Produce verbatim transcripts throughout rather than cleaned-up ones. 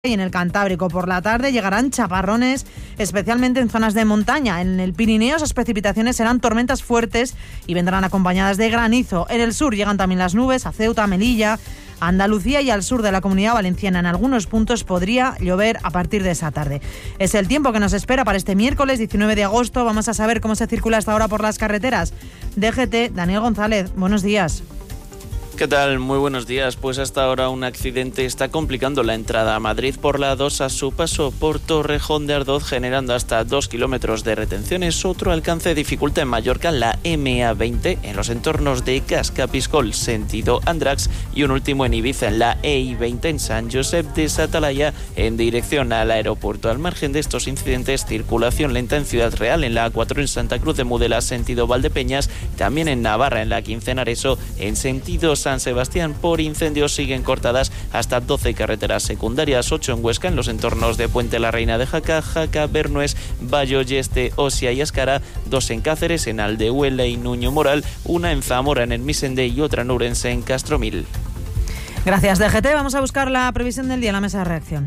y en el Cantábrico. Por la tarde llegarán chaparrones, especialmente en zonas de montaña. En el Pirineo esas precipitaciones serán tormentas fuertes y vendrán acompañadas de granizo. En el sur llegan también las nubes a Ceuta, Melilla, Andalucía y al sur de la Comunidad Valenciana. En algunos puntos podría llover a partir de esa tarde. Es el tiempo que nos espera para este miércoles diecinueve de agosto. Vamos a saber cómo se circula hasta ahora por las carreteras. D G T, Daniel González, buenos días. ¿Qué tal? Muy buenos días. Pues hasta ahora un accidente está complicando la entrada a Madrid por la A dos a su paso por Torrejón de Ardoz, generando hasta dos kilómetros de retenciones. Otro alcance dificulta en Mallorca la eme a veinte en los entornos de Cascapiscol, sentido Andrax, y un último en Ibiza en la E I veinte en San Josep de Satalaya en dirección al aeropuerto. Al margen de estos incidentes, circulación lenta en Ciudad Real, en la A cuatro en Santa Cruz de Mudela, sentido Valdepeñas, también en Navarra en la quince en Areso, en sentido San Sebastián. Por incendios siguen cortadas hasta doce carreteras secundarias, ocho en Huesca en los entornos de Puente la Reina de Jaca, Jaca, Bernués, Bayo, Yeste, Osia y Ascara, dos en Cáceres, en Aldehuela y Nuño Moral, una en Zamora en el Misende y otra en Ourense en Castromil. Gracias, D G T. Vamos a buscar la previsión del día en la mesa de reacción.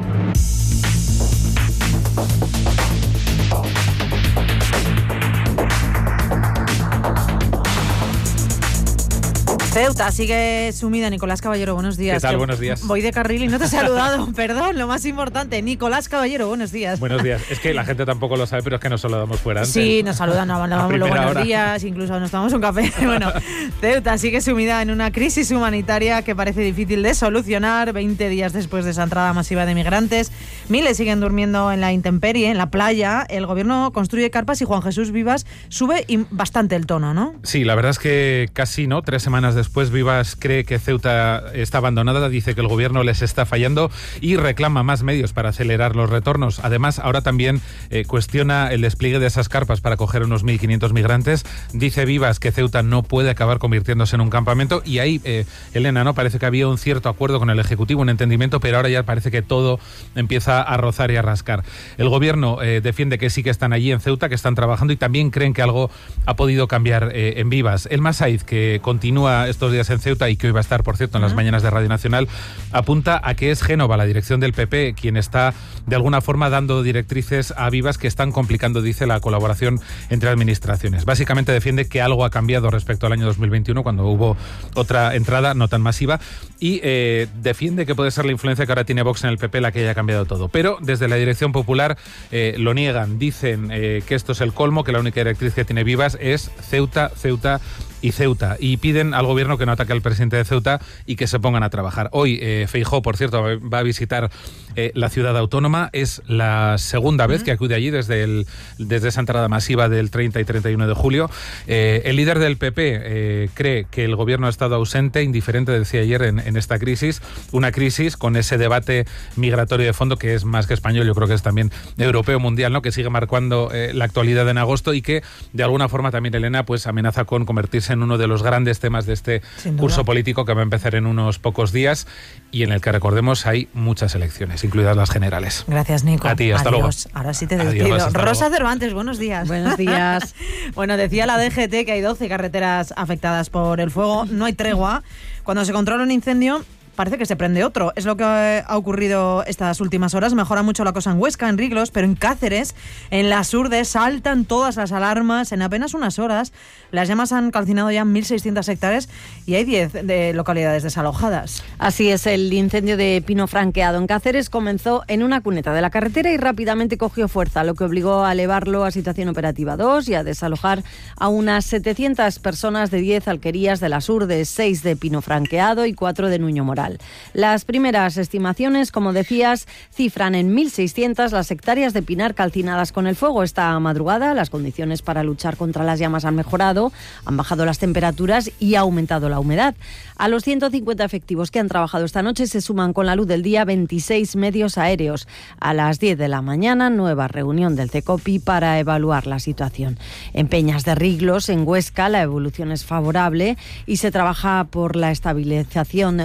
Ceuta sigue sumida. Nicolás Caballero, buenos días. ¿Qué tal? Buenos días. Voy de carril y no te he saludado. Perdón, lo más importante. Nicolás Caballero, buenos días. Buenos días. Es que la gente tampoco lo sabe, pero es que nos saludamos fuera antes. Sí, nos saludan, nos damos los buenos hora. días, incluso nos tomamos un café. Bueno, Ceuta sigue sumida en una crisis humanitaria que parece difícil de solucionar. veinte días después de esa entrada masiva de migrantes, miles siguen durmiendo en la intemperie, en la playa. El gobierno construye carpas y Juan Jesús Vivas sube bastante el tono, ¿no? Sí, la verdad es que casi, ¿no? Tres semanas después Después Vivas cree que Ceuta está abandonada, dice que el gobierno les está fallando y reclama más medios para acelerar los retornos. Además, ahora también eh, cuestiona el despliegue de esas carpas para acoger unos mil quinientos migrantes. Dice Vivas que Ceuta no puede acabar convirtiéndose en un campamento y ahí, eh, Elena, ¿no? Parece que había un cierto acuerdo con el Ejecutivo, un entendimiento, pero ahora ya parece que todo empieza a rozar y a rascar. El gobierno eh, defiende que sí que están allí en Ceuta, que están trabajando y también creen que algo ha podido cambiar eh, en Vivas. El Masaiz, que continúa estos días en Ceuta y que hoy va a estar, por cierto, en las uh-huh. mañanas de Radio Nacional, apunta a que es Génova, la dirección del P P, quien está de alguna forma dando directrices a Vivas que están complicando, dice, la colaboración entre administraciones. Básicamente defiende que algo ha cambiado respecto al año dos mil veintiuno, cuando hubo otra entrada no tan masiva, y eh, defiende que puede ser la influencia que ahora tiene Vox en el P P la que haya cambiado todo. Pero desde la dirección popular eh, lo niegan, dicen eh, que esto es el colmo, que la única directriz que tiene Vivas es Ceuta, Ceuta y Ceuta, y piden al gobierno que no ataque al presidente de Ceuta y que se pongan a trabajar. Hoy eh, Feijóo, por cierto, va a visitar eh, la ciudad autónoma. Es la segunda uh-huh. vez que acude allí desde, el, desde esa entrada masiva del treinta y treinta y uno de julio. Eh, el líder del P P eh, cree que el gobierno ha estado ausente, indiferente, decía ayer, en, en esta crisis. Una crisis con ese debate migratorio de fondo que es más que español, yo creo que es también europeo, mundial, ¿no? Que sigue marcando eh, la actualidad en agosto y que de alguna forma también, Elena, pues amenaza con convertirse en uno de los grandes temas de este curso político que va a empezar en unos pocos días y en el que, recordemos, hay muchas elecciones, incluidas las generales. Gracias, Nico. A ti, hasta Adiós. luego. Ahora sí te despido. Adiós, Rosa luego. Cervantes, buenos días. Buenos días. Bueno, decía la D G T que hay doce carreteras afectadas por el fuego. No hay tregua. Cuando se controla un incendio, parece que se prende otro. Es lo que ha ocurrido estas últimas horas. Mejora mucho la cosa en Huesca, en Riglos, pero en Cáceres, en las Urdes, saltan todas las alarmas. En apenas unas horas, las llamas han calcinado ya mil seiscientas hectáreas y hay diez de localidades desalojadas. Así es, el incendio de pino franqueado en Cáceres comenzó en una cuneta de la carretera y rápidamente cogió fuerza, lo que obligó a elevarlo a situación operativa dos y a desalojar a unas setecientas personas de diez alquerías de las Urdes, seis de pino franqueado y cuatro de Nuño Moral. Las primeras estimaciones, como decías, cifran en mil seiscientas las hectáreas de pinar calcinadas con el fuego. Esta madrugada las condiciones para luchar contra las llamas han mejorado, han bajado las temperaturas y ha aumentado la humedad. A los ciento cincuenta efectivos que han trabajado esta noche se suman con la luz del día veintiséis medios aéreos. A las diez de la mañana, nueva reunión del CECOPI para evaluar la situación. En Peñas de Riglos, en Huesca, la evolución es favorable y se trabaja por la estabilización del fuego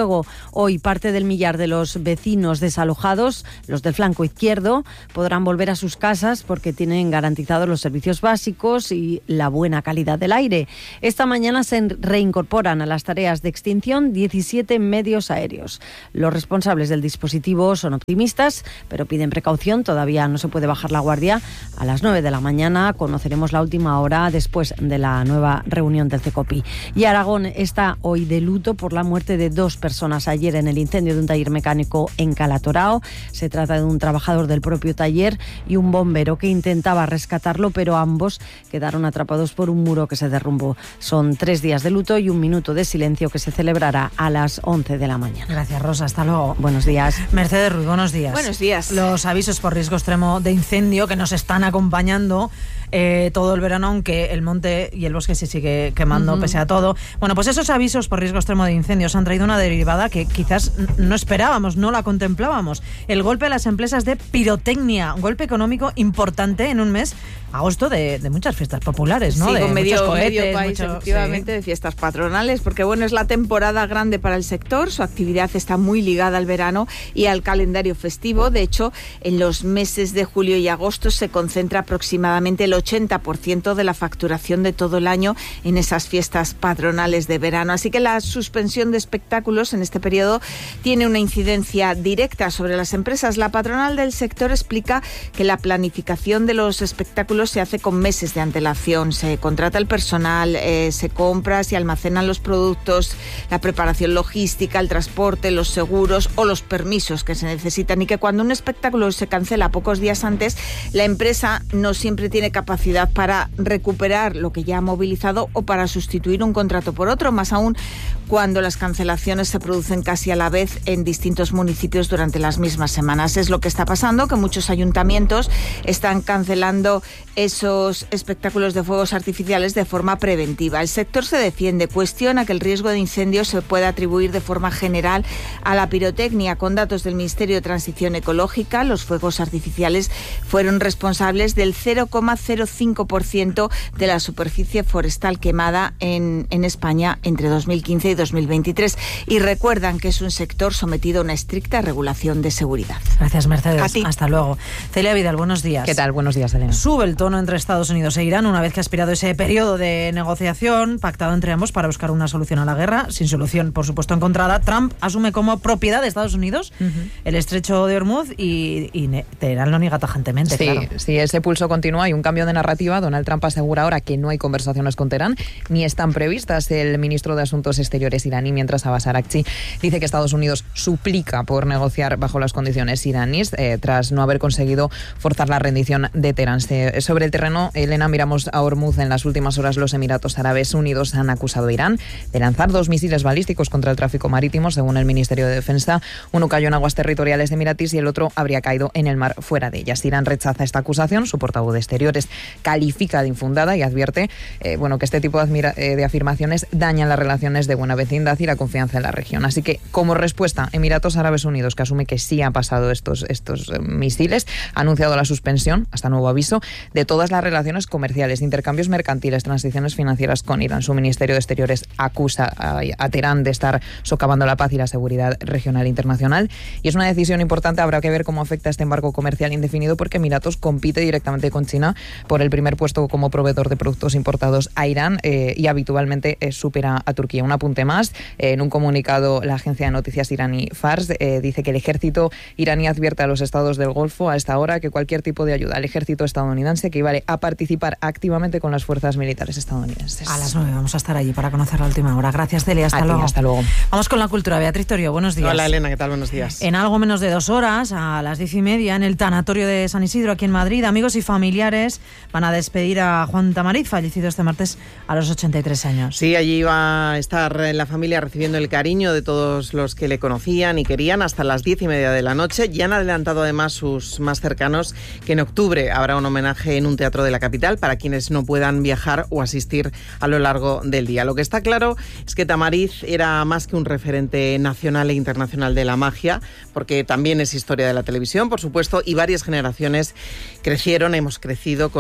fuego. Hoy parte del millar de los vecinos desalojados, los del flanco izquierdo, podrán volver a sus casas porque tienen garantizados los servicios básicos y la buena calidad del aire. Esta mañana se reincorporan a las tareas de extinción diecisiete medios aéreos. Los responsables del dispositivo son optimistas, pero piden precaución. Todavía no se puede bajar la guardia. A las nueve de la mañana conoceremos la última hora después de la nueva reunión del CECOPI. Y Aragón está hoy de luto por la muerte de dos personas ayer en el incendio de un taller mecánico en Calatorao. Se trata de un trabajador del propio taller y un bombero que intentaba rescatarlo, pero ambos quedaron atrapados por un muro que se derrumbó. Son tres días de luto y un minuto de silencio que se celebrará a las once de la mañana. Gracias, Rosa. Hasta luego. Buenos días. Mercedes Ruiz, buenos días. Buenos días. Los avisos por riesgo extremo de incendio que nos están acompañando eh, todo el verano, aunque el monte y el bosque se sigue quemando uh-huh. pese a todo. Bueno, pues esos avisos por riesgo extremo de incendios han traído una derivada que quizás no esperábamos, no la contemplábamos. El golpe a las empresas de pirotecnia, un golpe económico importante en un mes, agosto, de, de muchas fiestas populares, ¿no? Sí, de con medio, cohetes, medio país, mucho, efectivamente, sí. de fiestas patronales, porque bueno, es la temporada grande para el sector, su actividad está muy ligada al verano y al calendario festivo. De hecho, en los meses de julio y agosto se concentra aproximadamente el ochenta por ciento de la facturación de todo el año en esas fiestas patronales de verano. Así que la suspensión de espectáculos en este periodo tiene una incidencia directa sobre las empresas. La patronal del sector explica que la planificación de los espectáculos se hace con meses de antelación. Se contrata el personal, eh, se compra, se almacenan los productos, la preparación logística, el transporte, los seguros o los permisos que se necesitan, y que cuando un espectáculo se cancela pocos días antes, la empresa no siempre tiene capacidad para recuperar lo que ya ha movilizado o para sustituir un contrato por otro, más aún cuando las cancelaciones se producen casi a la vez en distintos municipios durante las mismas semanas. Es lo que está pasando, que muchos ayuntamientos están cancelando esos espectáculos de fuegos artificiales de forma preventiva. El sector se defiende, cuestiona que el riesgo de incendio se pueda atribuir de forma general a la pirotecnia. Con datos del Ministerio de Transición Ecológica, los fuegos artificiales fueron responsables del cero coma cero cinco por ciento de la superficie forestal quemada en, en España entre dos mil quince y dos mil veintitrés. Y recuerdan que es un sector sometido a una estricta regulación de seguridad. Gracias, Mercedes. A ti. Hasta luego. Celia Vidal, buenos días. ¿Qué tal? Buenos días, Elena. Sube el tono entre Estados Unidos e Irán una vez que ha expirado ese periodo de negociación pactado entre ambos para buscar una solución a la guerra, sin solución, por supuesto, encontrada. Trump asume como propiedad de Estados Unidos uh-huh. el estrecho de Hormuz y, y Teherán lo niega tajantemente. Sí, claro. sí, ese pulso continúa. Hay un cambio de narrativa. Donald Trump asegura ahora que no hay conversaciones con Teherán, ni están previstas. El ministro de Asuntos Exteriores iraní, mientras Abbas Araghchi dice que Estados Unidos suplica por negociar bajo las condiciones iraníes eh, tras no haber conseguido forzar la rendición de Teherán. Se, sobre el terreno, Elena, miramos a Hormuz. En las últimas horas los Emiratos Árabes Unidos han acusado a Irán de lanzar dos misiles balísticos contra el tráfico marítimo, según el Ministerio de Defensa. Uno cayó en aguas territoriales de Emiratis y el otro habría caído en el mar fuera de ellas. Irán rechaza esta acusación. Su portavoz de Exteriores califica de infundada y advierte eh, bueno, que este tipo de, admira, eh, de afirmaciones dañan las relaciones de buena vecindad y la confianza en la región. Así que, como respuesta, Emiratos Árabes Unidos, que asume que sí han pasado estos, estos eh, misiles, ha anunciado la suspensión, hasta nuevo aviso, de todas las relaciones comerciales, intercambios mercantiles, transiciones financieras con Irán. Su Ministerio de Exteriores acusa a, a Teherán de estar socavando la paz y la seguridad regional e internacional. Y es una decisión importante. Habrá que ver cómo afecta este embargo comercial indefinido, porque Emiratos compite directamente con China por el primer puesto como proveedor de productos importados a Irán eh, y habitualmente eh, supera a Turquía. Un apunte más. Eh, en un comunicado, la agencia de noticias iraní Fars eh, dice que el ejército iraní advierte a los estados del Golfo a esta hora que cualquier tipo de ayuda al ejército estadounidense equivale a participar activamente con las fuerzas militares estadounidenses. A las nueve vamos a estar allí para conocer la última hora. Gracias, Celia. Hasta a luego. Ti, hasta luego. Vamos con la cultura. Beatriz Torio, buenos días. Hola, Elena, ¿qué tal? Buenos días. En algo menos de dos horas, a las diez y media, en el tanatorio de San Isidro, aquí en Madrid, amigos y familiares van a despedir a Juan Tamariz, fallecido este martes a los ochenta y tres años. Sí, allí va a estar la familia recibiendo el cariño de todos los que le conocían y querían hasta las diez y media de la noche. Ya han adelantado además sus más cercanos que en octubre habrá un homenaje en un teatro de la capital para quienes no puedan viajar o asistir a lo largo del día. Lo que está claro es que Tamariz era más que un referente nacional e internacional de la magia, porque también es historia de la televisión, por supuesto, y varias generaciones crecieron, hemos crecido con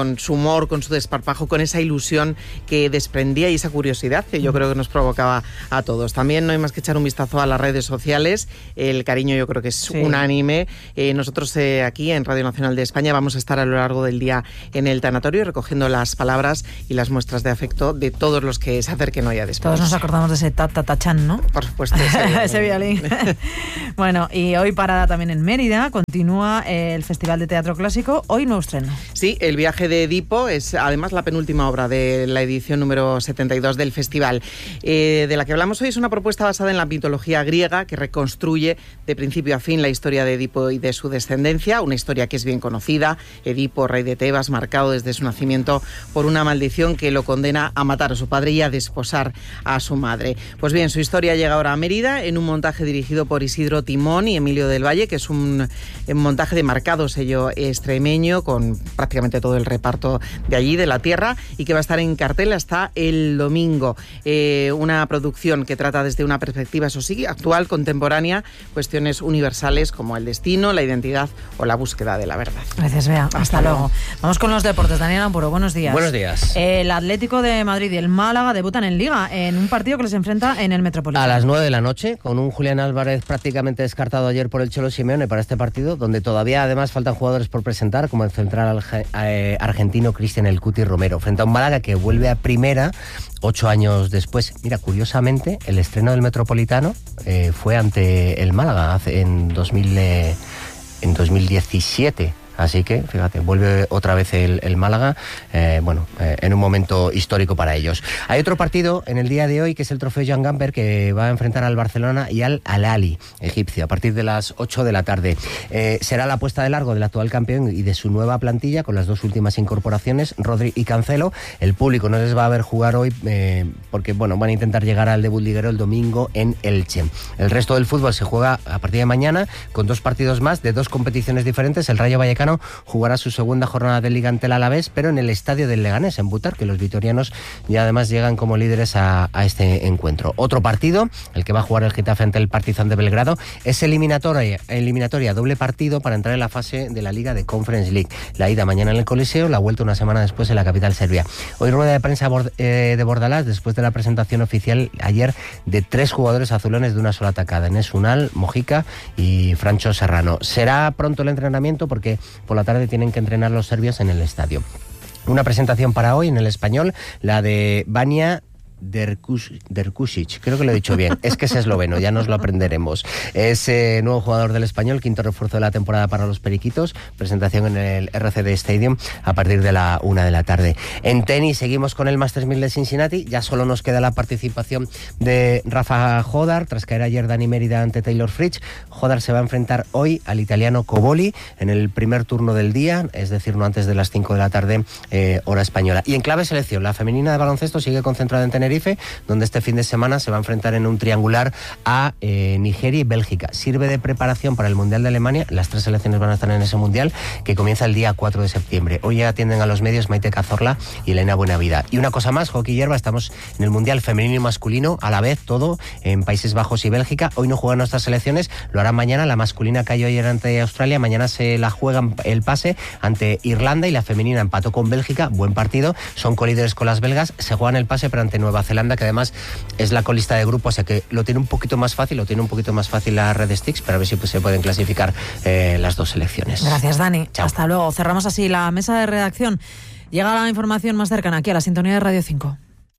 con su humor, con su desparpajo, con esa ilusión que desprendía y esa curiosidad que yo creo que nos provocaba a todos. También no hay más que echar un vistazo a las redes sociales. El cariño yo creo que es sí. unánime. Eh, nosotros eh, aquí en Radio Nacional de España vamos a estar a lo largo del día en el tanatorio recogiendo las palabras y las muestras de afecto de todos los que se acerquen hoy a despedirse. Todos nos acordamos de ese ta-ta-ta-chan, ¿no? Por supuesto. Ese, ese violín. Bueno, y hoy parada también en Mérida, continúa el Festival de Teatro Clásico, hoy nuevo estreno. Sí, El viaje de Edipo es además la penúltima obra de la edición número setenta y dos del festival. Eh, de la que hablamos hoy es una propuesta basada en la mitología griega que reconstruye de principio a fin la historia de Edipo y de su descendencia, una historia que es bien conocida. Edipo, rey de Tebas, marcado desde su nacimiento por una maldición que lo condena a matar a su padre y a desposar a su madre. Pues bien, su historia llega ahora a Mérida en un montaje dirigido por Isidro Timón y Emilio del Valle, que es un, un montaje de marcado sello extremeño con prácticamente todo el reparto de allí, de la tierra, y que va a estar en cartel hasta el domingo. Eh, una producción que trata desde una perspectiva, eso sí, actual, contemporánea, cuestiones universales como el destino, la identidad o la búsqueda de la verdad. Gracias, Bea. Hasta, Hasta luego. luego. Vamos con los deportes. Daniel Ampuro, buenos días. Buenos días. El Atlético de Madrid y el Málaga debutan en Liga en un partido que les enfrenta en el Metropolitano. A las nueve de la noche, con un Julián Álvarez prácticamente descartado ayer por el Cholo Simeone para este partido, donde todavía además faltan jugadores por presentar, como el central argentino Cristian El Cuti Romero, frente a un Málaga que vuelve a primera ocho años después. Mira, curiosamente, el estreno del Metropolitano eh, fue ante el Málaga hace, en, dos mil, eh, en dos mil diecisiete. Así que, fíjate, vuelve otra vez el, el Málaga, eh, bueno, eh, en un momento histórico para ellos. Hay otro partido en el día de hoy, que es el Trofeo Joan Gamper, que va a enfrentar al Barcelona y al Al-Ahly, egipcio, a partir de las ocho de la tarde. Eh, será la puesta de largo del actual campeón y de su nueva plantilla, con las dos últimas incorporaciones, Rodri y Cancelo. El público no les va a ver jugar hoy, eh, porque, bueno, van a intentar llegar al debut liguero el domingo en Elche. El resto del fútbol se juega a partir de mañana, con dos partidos más de dos competiciones diferentes. El Rayo Vallecano jugará su segunda jornada de Liga ante el Alavés, pero en el estadio del Leganés, en Butar, que los vitorianos ya además llegan como líderes a, a este encuentro. Otro partido, el que va a jugar el Getafe ante el Partizan de Belgrado, es eliminatoria, eliminatoria doble partido para entrar en la fase de la Liga de Conference League. La ida mañana en el Coliseo, la vuelta una semana después en la capital serbia. Hoy rueda de prensa de Bordalás después de la presentación oficial ayer de tres jugadores azulones de una sola atacada, Enes Unal, Mojica y Francho Serrano. Será pronto el entrenamiento porque por la tarde tienen que entrenar los serbios en el estadio. Una presentación para hoy en el Español, la de Vanja Drkušić, creo que lo he dicho bien, es que es esloveno, ya nos lo aprenderemos. Es eh, nuevo jugador del Español, quinto refuerzo de la temporada para los Periquitos, presentación en el R C D Stadium a partir de la una de la tarde. En tenis seguimos con el Masters mil de Cincinnati, ya solo nos queda la participación de Rafa Jodar, tras caer ayer Dani Mérida ante Taylor Fritz. Jodar se va a enfrentar hoy al italiano Coboli en el primer turno del día, es decir, no antes de las cinco de la tarde, eh, hora española. Y en clave selección, la femenina de baloncesto sigue concentrada en Tenerife, donde este fin de semana se va a enfrentar en un triangular a eh, Nigeria y Bélgica. Sirve de preparación para el Mundial de Alemania. Las tres selecciones van a estar en ese Mundial, que comienza el día cuatro de septiembre. Hoy ya atienden a los medios Maite Cazorla y Elena Buenavida. Y una cosa más, hockey hierba, estamos en el Mundial femenino y masculino, a la vez todo en Países Bajos y Bélgica. Hoy no juegan nuestras selecciones, lo harán mañana. La masculina cayó ayer ante Australia, mañana se la juegan el pase ante Irlanda, y la femenina empató con Bélgica, buen partido, son colíderes con las belgas, se juegan el pase pero ante Nueva Zelanda, que además es la colista de grupo, o sea que lo tiene un poquito más fácil, lo tiene un poquito más fácil la Red Sticks, pero a ver si pues, se pueden clasificar eh, las dos selecciones. Gracias, Dani. Chao. Hasta luego. Cerramos así la mesa de redacción. Llega la información más cercana aquí a la sintonía de Radio cinco.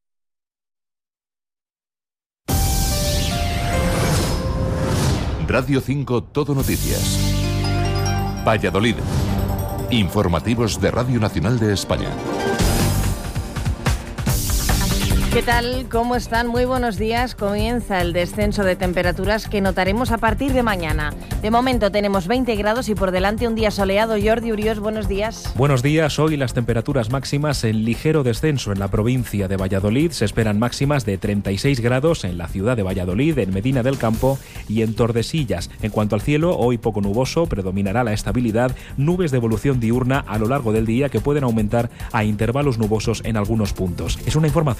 Radio cinco Todo Noticias. Valladolid. Informativos de Radio Nacional de España. ¿Qué tal? ¿Cómo están? Muy buenos días. Comienza el descenso de temperaturas que notaremos a partir de mañana. De momento tenemos veinte grados y por delante un día soleado. Jordi Uriós, buenos días. Buenos días. Hoy las temperaturas máximas en ligero descenso en la provincia de Valladolid. Se esperan máximas de treinta y seis grados en la ciudad de Valladolid, en Medina del Campo y en Tordesillas. En cuanto al cielo, hoy poco nuboso, predominará la estabilidad, nubes de evolución diurna a lo largo del día que pueden aumentar a intervalos nubosos en algunos puntos. Es una información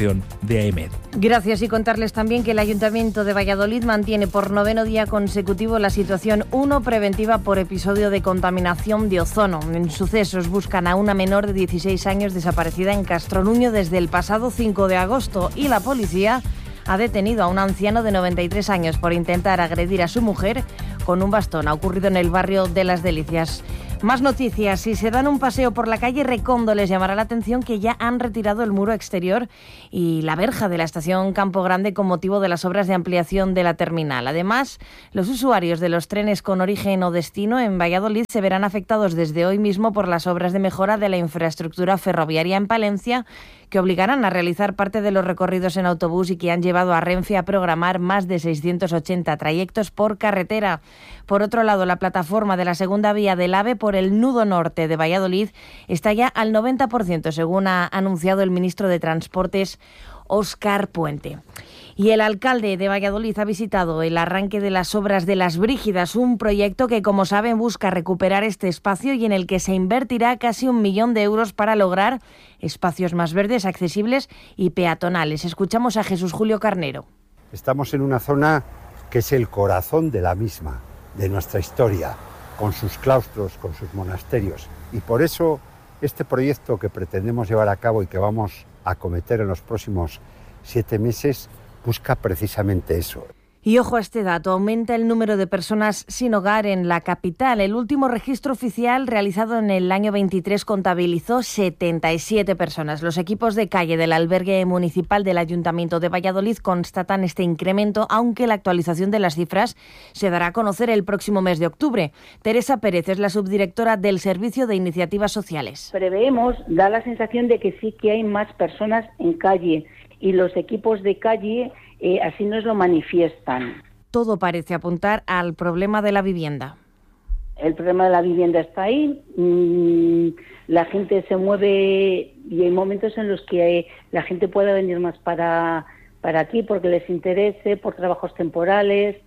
de AEMET. Gracias, y contarles también que el Ayuntamiento de Valladolid mantiene por noveno día consecutivo la situación uno preventiva por episodio de contaminación de ozono. En Sucesos buscan a una menor de dieciséis años desaparecida en Castronuño desde el pasado cinco de agosto y la policía ha detenido a un anciano de noventa y tres años por intentar agredir a su mujer con un bastón. Ha ocurrido en el barrio de Las Delicias. Más noticias. Si se dan un paseo por la calle Recondo, les llamará la atención que ya han retirado el muro exterior y la verja de la estación Campo Grande con motivo de las obras de ampliación de la terminal. Además, los usuarios de los trenes con origen o destino en Valladolid se verán afectados desde hoy mismo por las obras de mejora de la infraestructura ferroviaria en Palencia, que obligarán a realizar parte de los recorridos en autobús y que han llevado a Renfe a programar más de seiscientos ochenta trayectos por carretera. Por otro lado, la plataforma de la segunda vía del AVE por el nudo norte de Valladolid está ya al noventa por ciento, según ha anunciado el ministro de Transportes, Óscar Puente. Y el alcalde de Valladolid ha visitado el arranque de las obras de Las Brígidas, un proyecto que, como saben, busca recuperar este espacio y en el que se invertirá casi un millón de euros para lograr espacios más verdes, accesibles y peatonales. Escuchamos a Jesús Julio Carnero. Estamos en una zona que es el corazón de la misma, de nuestra historia, con sus claustros, con sus monasterios. Y por eso este proyecto que pretendemos llevar a cabo y que vamos a acometer en los próximos siete meses busca precisamente eso. Y ojo a este dato, aumenta el número de personas sin hogar en la capital. El último registro oficial realizado en el año veintitrés contabilizó setenta y siete personas. Los equipos de calle del albergue municipal del Ayuntamiento de Valladolid constatan este incremento, aunque la actualización de las cifras se dará a conocer el próximo mes de octubre. Teresa Pérez es la subdirectora del Servicio de Iniciativas Sociales. Preveemos, da la sensación de que sí que hay más personas en calle y los equipos de calle Eh, así nos lo manifiestan. Todo parece apuntar al problema de la vivienda. El problema de la vivienda está ahí, mmm, la gente se mueve y hay momentos en los que la gente puede venir más para, para aquí porque les interese, por trabajos temporales.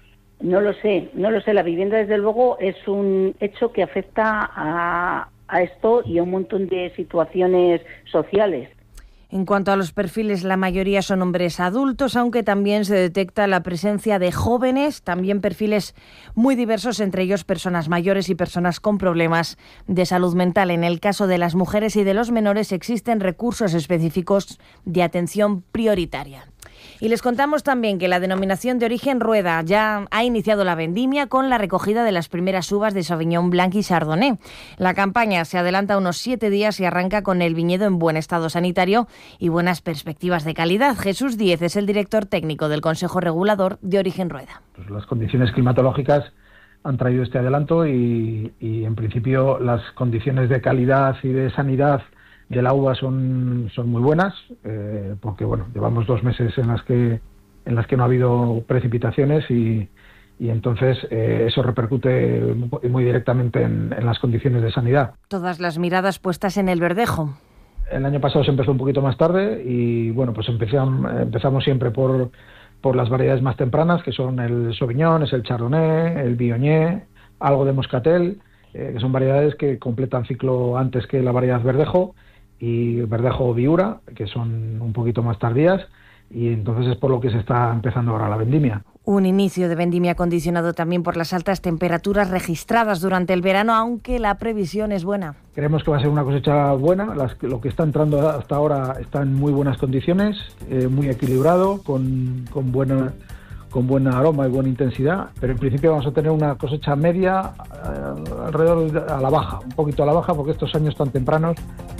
No lo sé, no lo sé. La vivienda, desde luego, es un hecho que afecta a, a esto y a un montón de situaciones sociales. En cuanto a los perfiles, la mayoría son hombres adultos, aunque también se detecta la presencia de jóvenes, también perfiles muy diversos, entre ellos personas mayores y personas con problemas de salud mental. En el caso de las mujeres y de los menores existen recursos específicos de atención prioritaria. Y les contamos también que la denominación de origen Rueda ya ha iniciado la vendimia con la recogida de las primeras uvas de Sauvignon Blanc y Chardonnay. La campaña se adelanta unos siete días y arranca con el viñedo en buen estado sanitario y buenas perspectivas de calidad. Jesús Díez es el director técnico del Consejo Regulador de Origen Rueda. Pues las condiciones climatológicas han traído este adelanto y, y en principio las condiciones de calidad y de sanidad de la uva son, son muy buenas, eh, porque bueno, llevamos dos meses en las que en las que no ha habido precipitaciones y, y entonces eh, eso repercute muy, muy directamente en, en las condiciones de sanidad. Todas las miradas puestas en el verdejo. El año pasado se empezó un poquito más tarde y bueno, pues empezamos, empezamos siempre por, por las variedades más tempranas, que son el Sauvignon, es el Chardonnay, el Viognier, algo de Moscatel, eh, que son variedades que completan ciclo antes que la variedad verdejo, y verdejo Viura, que son un poquito más tardías, y entonces es por lo que se está empezando ahora la vendimia. Un inicio de vendimia condicionado también por las altas temperaturas registradas durante el verano, aunque la previsión es buena. Creemos que va a ser una cosecha buena, las, lo que está entrando hasta ahora está en muy buenas condiciones, eh, muy equilibrado, con, con buena... con buen aroma y buena intensidad, pero en principio vamos a tener una cosecha media eh, alrededor de, a la baja, un poquito a la baja, porque estos años tan tempranos.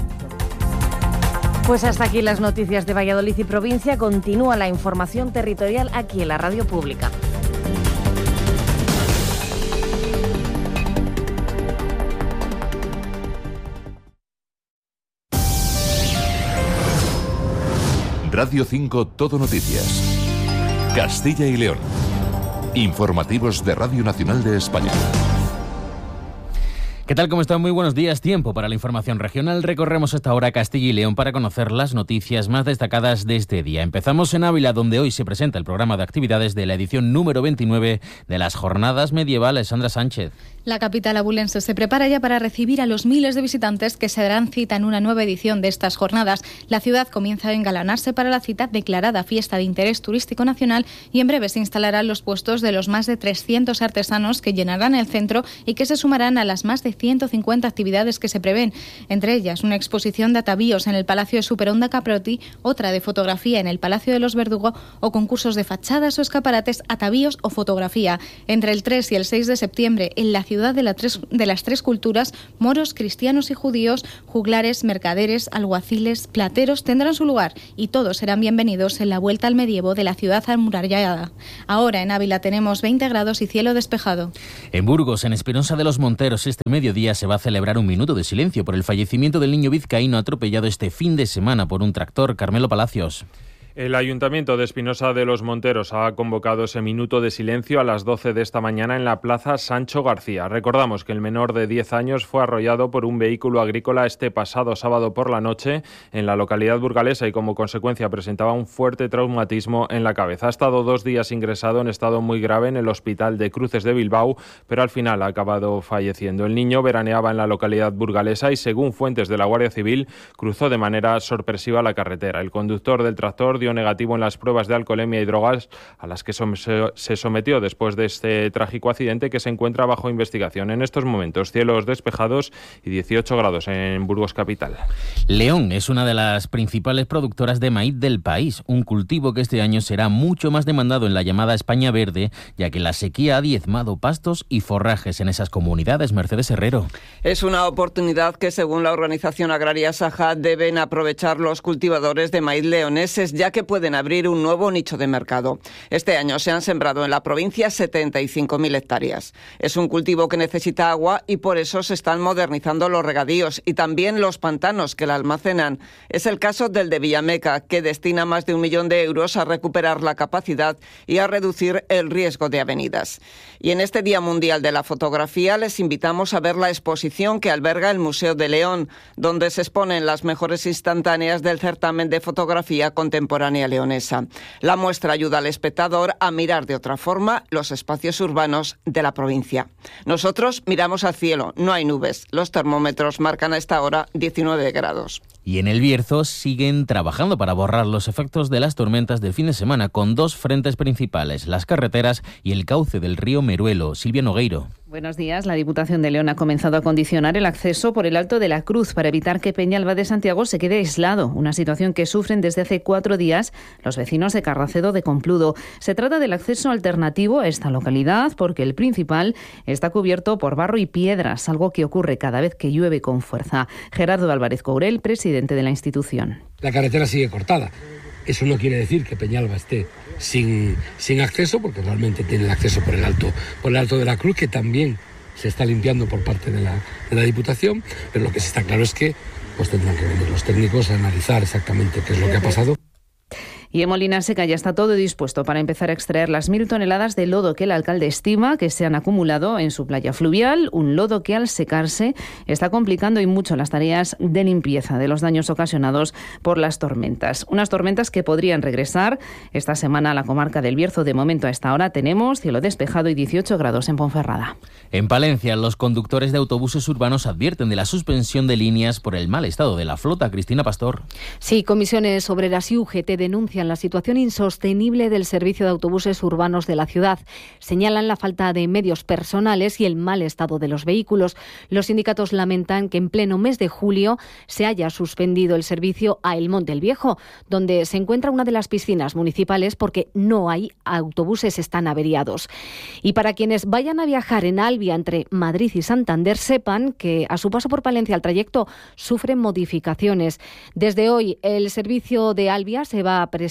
Pues hasta aquí las noticias de Valladolid y provincia. Continúa la información territorial aquí en la Radio Pública. Radio cinco Todo Noticias. Castilla y León. Informativos de Radio Nacional de España. ¿Qué tal? ¿Cómo están? Muy buenos días. Tiempo para la información regional. Recorremos esta hora Castilla y León para conocer las noticias más destacadas de este día. Empezamos en Ávila, donde hoy se presenta el programa de actividades de la edición número veintinueve de las Jornadas Medievales. Sandra Sánchez. La capital abulense se prepara ya para recibir a los miles de visitantes que se darán cita en una nueva edición de estas jornadas. La ciudad comienza a engalanarse para la cita declarada Fiesta de Interés Turístico Nacional y en breve se instalarán los puestos de los más de trescientos artesanos que llenarán el centro y que se sumarán a las más de ciento cincuenta actividades que se prevén. Entre ellas, una exposición de atavíos en el Palacio de Superonda Caprotti, otra de fotografía en el Palacio de los Verdugo o concursos de fachadas o escaparates, atavíos o fotografía. Entre el tres y el seis de septiembre, en la ciudad de, la tres, de las tres culturas, moros, cristianos y judíos, juglares, mercaderes, alguaciles, plateros tendrán su lugar y todos serán bienvenidos en la vuelta al medievo de la ciudad amurallada. Ahora en Ávila tenemos veinte grados y cielo despejado. En Burgos, en Espinosa de los Monteros, este mediodía se va a celebrar un minuto de silencio por el fallecimiento del niño vizcaíno atropellado este fin de semana por un tractor. Carmelo Palacios. El Ayuntamiento de Espinosa de los Monteros ha convocado ese minuto de silencio a las doce de esta mañana en la Plaza Sancho García. Recordamos que el menor de diez años fue arrollado por un vehículo agrícola este pasado sábado por la noche en la localidad burgalesa y como consecuencia presentaba un fuerte traumatismo en la cabeza. Ha estado dos días ingresado en estado muy grave en el Hospital de Cruces de Bilbao, pero al final ha acabado falleciendo. El niño veraneaba en la localidad burgalesa y, según fuentes de la Guardia Civil, cruzó de manera sorpresiva la carretera. El conductor del tractor dio negativo en las pruebas de alcoholemia y drogas a las que se sometió después de este trágico accidente que se encuentra bajo investigación. En estos momentos, cielos despejados y dieciocho grados en Burgos capital. León es una de las principales productoras de maíz del país, un cultivo que este año será mucho más demandado en la llamada España Verde, ya que la sequía ha diezmado pastos y forrajes en esas comunidades. Mercedes Herrero. Es una oportunidad que, según la organización agraria Saja, deben aprovechar los cultivadores de maíz leoneses, ya que pueden abrir un nuevo nicho de mercado. Este año se han sembrado en la provincia setenta y cinco mil hectáreas. Es un cultivo que necesita agua y por eso se están modernizando los regadíos y también los pantanos que la almacenan. Es el caso del de Villameca, que destina más de un millón de euros a recuperar la capacidad y a reducir el riesgo de avenidas. Y en este Día Mundial de la Fotografía les invitamos a ver la exposición que alberga el Museo de León, donde se exponen las mejores instantáneas del certamen de fotografía contemporánea leonesa. La muestra ayuda al espectador a mirar de otra forma los espacios urbanos de la provincia. Nosotros miramos al cielo, no hay nubes. Los termómetros marcan a esta hora diecinueve grados. Y en el Bierzo siguen trabajando para borrar los efectos de las tormentas del fin de semana con dos frentes principales, las carreteras y el cauce del río Meruelo. Silvia Nogueiro. Buenos días. La Diputación de León ha comenzado a condicionar el acceso por el Alto de la Cruz para evitar que Peñalba de Santiago se quede aislado, una situación que sufren desde hace cuatro días los vecinos de Carracedo de Compludo. Se trata del acceso alternativo a esta localidad porque el principal está cubierto por barro y piedras, algo que ocurre cada vez que llueve con fuerza. Gerardo Álvarez Courel, presidente de la institución. La carretera sigue cortada. Eso no quiere decir que Peñalba esté sin, sin acceso, porque realmente tiene el acceso por el alto, por el Alto de la Cruz, que también se está limpiando por parte de la, de la Diputación, pero lo que sí está claro es que pues tendrán que venir los técnicos a analizar exactamente qué es lo que ha pasado. Y en Molina Seca ya está todo dispuesto para empezar a extraer las mil toneladas de lodo que el alcalde estima que se han acumulado en su playa fluvial, un lodo que al secarse está complicando y mucho las tareas de limpieza de los daños ocasionados por las tormentas. Unas tormentas que podrían regresar esta semana a la comarca del Bierzo. De momento a esta hora tenemos cielo despejado y dieciocho grados en Ponferrada. En Palencia, los conductores de autobuses urbanos advierten de la suspensión de líneas por el mal estado de la flota. Cristina Pastor. Sí, comisiones obreras y U G T denuncian la situación insostenible del servicio de autobuses urbanos de la ciudad. Señalan la falta de medios personales y el mal estado de los vehículos. Los sindicatos lamentan que en pleno mes de julio se haya suspendido el servicio a El Monte el Viejo, donde se encuentra una de las piscinas municipales porque no hay autobuses, están averiados. Y para quienes vayan a viajar en Albia entre Madrid y Santander, sepan que a su paso por Palencia el trayecto sufre modificaciones. Desde hoy el servicio de Albia se va a presentar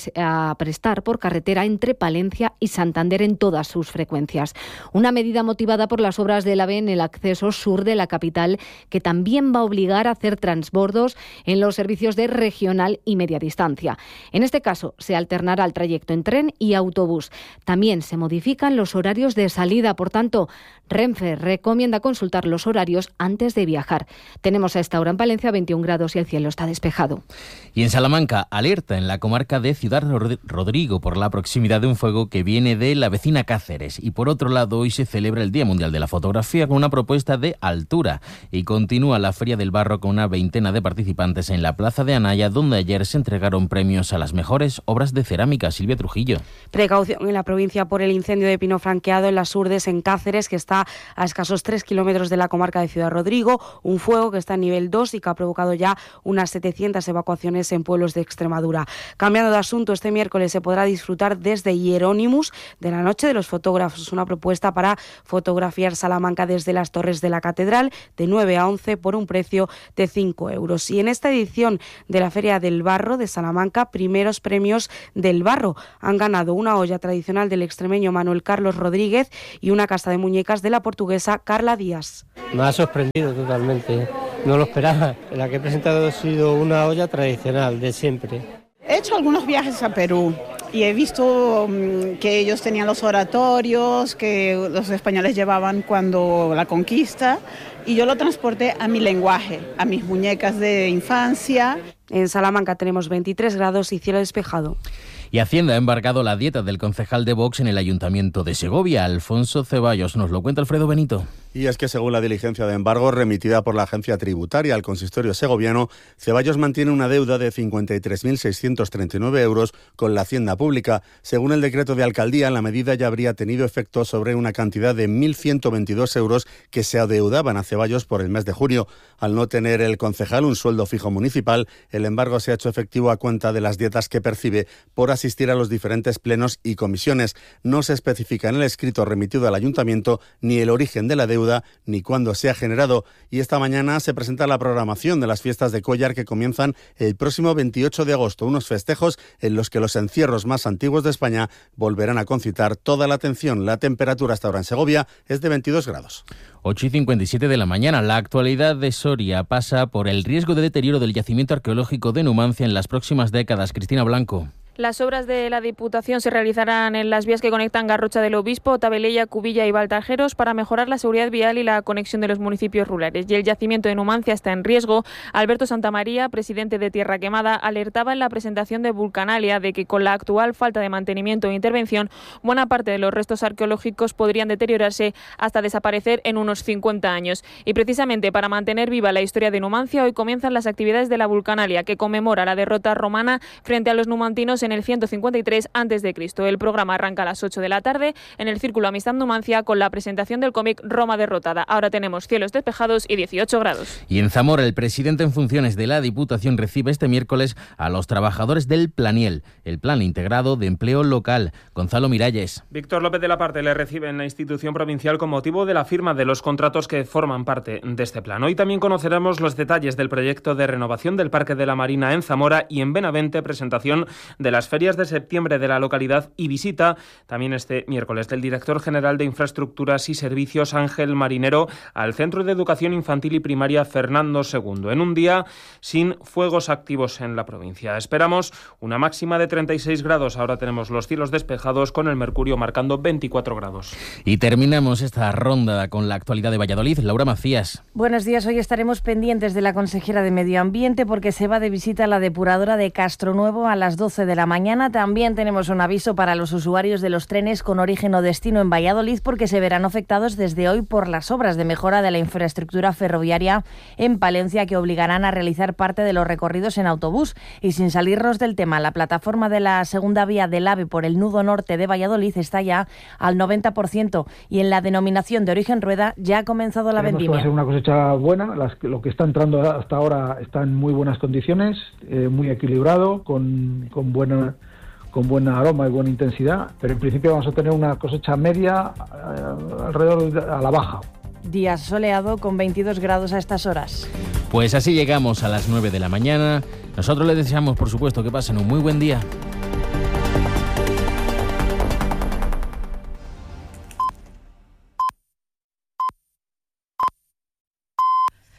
pres- a prestar por carretera entre Palencia y Santander en todas sus frecuencias. Una medida motivada por las obras del AVE en el acceso sur de la capital, que también va a obligar a hacer transbordos en los servicios de regional y media distancia. En este caso, se alternará el trayecto en tren y autobús. También se modifican los horarios de salida. Por tanto, Renfe recomienda consultar los horarios antes de viajar. Tenemos a esta hora en Palencia veintiún grados y el cielo está despejado. Y en Salamanca, alerta en la comarca de Ciudad Rodrigo por la proximidad de un fuego que viene de la vecina Cáceres. Y por otro lado, hoy se celebra el Día Mundial de la Fotografía con una propuesta de altura. Y continúa la Feria del Barro con una veintena de participantes en la Plaza de Anaya, donde ayer se entregaron premios a las mejores obras de cerámica. Silvia Trujillo. Precaución en la provincia por el incendio de pino franqueado en las Urdes, en Cáceres, que está a escasos tres kilómetros de la comarca de Ciudad Rodrigo. Un fuego que está en nivel dos y que ha provocado ya unas setecientas evacuaciones en pueblos de Extremadura. Cambiando de asunto, este miércoles se podrá disfrutar desde Hieronymus de la Noche de los Fotógrafos, una propuesta para fotografiar Salamanca desde las torres de la catedral de nueve a once por un precio de cinco euros. Y en esta edición de la Feria del Barro de Salamanca, primeros premios del barro. Han ganado una olla tradicional del extremeño Manuel Carlos Rodríguez y una casa de muñecas de la portuguesa Carla Díaz. Me ha sorprendido totalmente, no lo esperaba. La que he presentado ha sido una olla tradicional de siempre. He hecho algunos viajes a Perú y he visto um, que ellos tenían los oratorios que los españoles llevaban cuando la conquista, y yo lo transporté a mi lenguaje, a mis muñecas de infancia. En Salamanca tenemos veintitrés grados y cielo despejado. Y Hacienda ha embargado la dieta del concejal de Vox en el Ayuntamiento de Segovia. Alfonso Ceballos nos lo cuenta Alfredo Benito. Y es que según la diligencia de embargo remitida por la agencia tributaria al consistorio segoviano, Ceballos mantiene una deuda de cincuenta y tres mil seiscientos treinta y nueve euros con la Hacienda Pública. Según el decreto de alcaldía, la medida ya habría tenido efecto sobre una cantidad de mil ciento veintidós euros que se adeudaban a Ceballos por el mes de junio. Al no tener el concejal un sueldo fijo municipal, el embargo se ha hecho efectivo a cuenta de las dietas que percibe por asistir a los diferentes plenos y comisiones. No se especifica en el escrito remitido al ayuntamiento ni el origen de la deuda ni cuándo se ha generado. Y esta mañana se presenta la programación de las fiestas de Collar, que comienzan el próximo veintiocho de agosto, unos festejos en los que los encierros más antiguos de España volverán a concitar toda la atención. La temperatura hasta ahora en Segovia es de veintidós grados. ocho y cincuenta y siete de la mañana. La actualidad de Soria pasa por el riesgo de deterioro del yacimiento arqueológico de Numancia en las próximas décadas. Cristina Blanco. Las obras de la Diputación se realizarán en las vías que conectan Garrocha del Obispo, Tabelella, Cubilla y Baltajeros para mejorar la seguridad vial y la conexión de los municipios rurales. Y el yacimiento de Numancia está en riesgo. Alberto Santamaría, presidente de Tierra Quemada, alertaba en la presentación de Vulcanalia de que con la actual falta de mantenimiento e intervención, buena parte de los restos arqueológicos podrían deteriorarse hasta desaparecer en unos cincuenta años. Y precisamente para mantener viva la historia de Numancia, hoy comienzan las actividades de la Vulcanalia, que conmemora la derrota romana frente a los numantinos en el ciento cincuenta y tres antes de Cristo. El programa arranca a las ocho de la tarde en el Círculo Amistad Numancia con la presentación del cómic Roma derrotada. Ahora tenemos cielos despejados y dieciocho grados. Y en Zamora, el presidente en funciones de la Diputación recibe este miércoles a los trabajadores del Planiel, el Plan Integrado de Empleo Local. Gonzalo Miralles. Víctor López de la Parte le recibe en la institución provincial con motivo de la firma de los contratos que forman parte de este plan. Hoy también conoceremos los detalles del proyecto de renovación del Parque de la Marina en Zamora, y en Benavente presentación de las ferias de septiembre de la localidad y visita también este miércoles del director general de Infraestructuras y Servicios, Ángel Marinero, al Centro de Educación Infantil y Primaria Fernando segundo, en un día sin fuegos activos en la provincia. Esperamos una máxima de treinta y seis grados. Ahora tenemos los cielos despejados con el mercurio marcando veinticuatro grados. Y terminamos esta ronda con la actualidad de Valladolid. Laura Macías. Buenos días. Hoy estaremos pendientes de la consejera de Medio Ambiente porque se va de visita a la depuradora de Castronuevo a las doce de la mañana. También tenemos un aviso para los usuarios de los trenes con origen o destino en Valladolid porque se verán afectados desde hoy por las obras de mejora de la infraestructura ferroviaria en Palencia, que obligarán a realizar parte de los recorridos en autobús. Y sin salirnos del tema, la plataforma de la segunda vía del AVE por el nudo norte de Valladolid está ya al noventa por ciento y en la denominación de origen rueda ya ha comenzado la vendimia. Va a ser una cosecha buena. Las, lo que está entrando hasta ahora está en muy buenas condiciones, eh, muy equilibrado, con, con buena... con buen aroma y buena intensidad, pero en principio vamos a tener una cosecha media eh, alrededor de, a la baja. Día soleado con veintidós grados a estas horas. Pues así llegamos a las nueve de la mañana. Nosotros les deseamos, por supuesto, que pasen un muy buen día.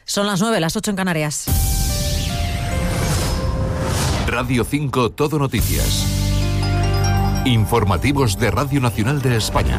Son las nueve, las ocho en Canarias. Radio cinco Todo Noticias. Informativos de Radio Nacional de España.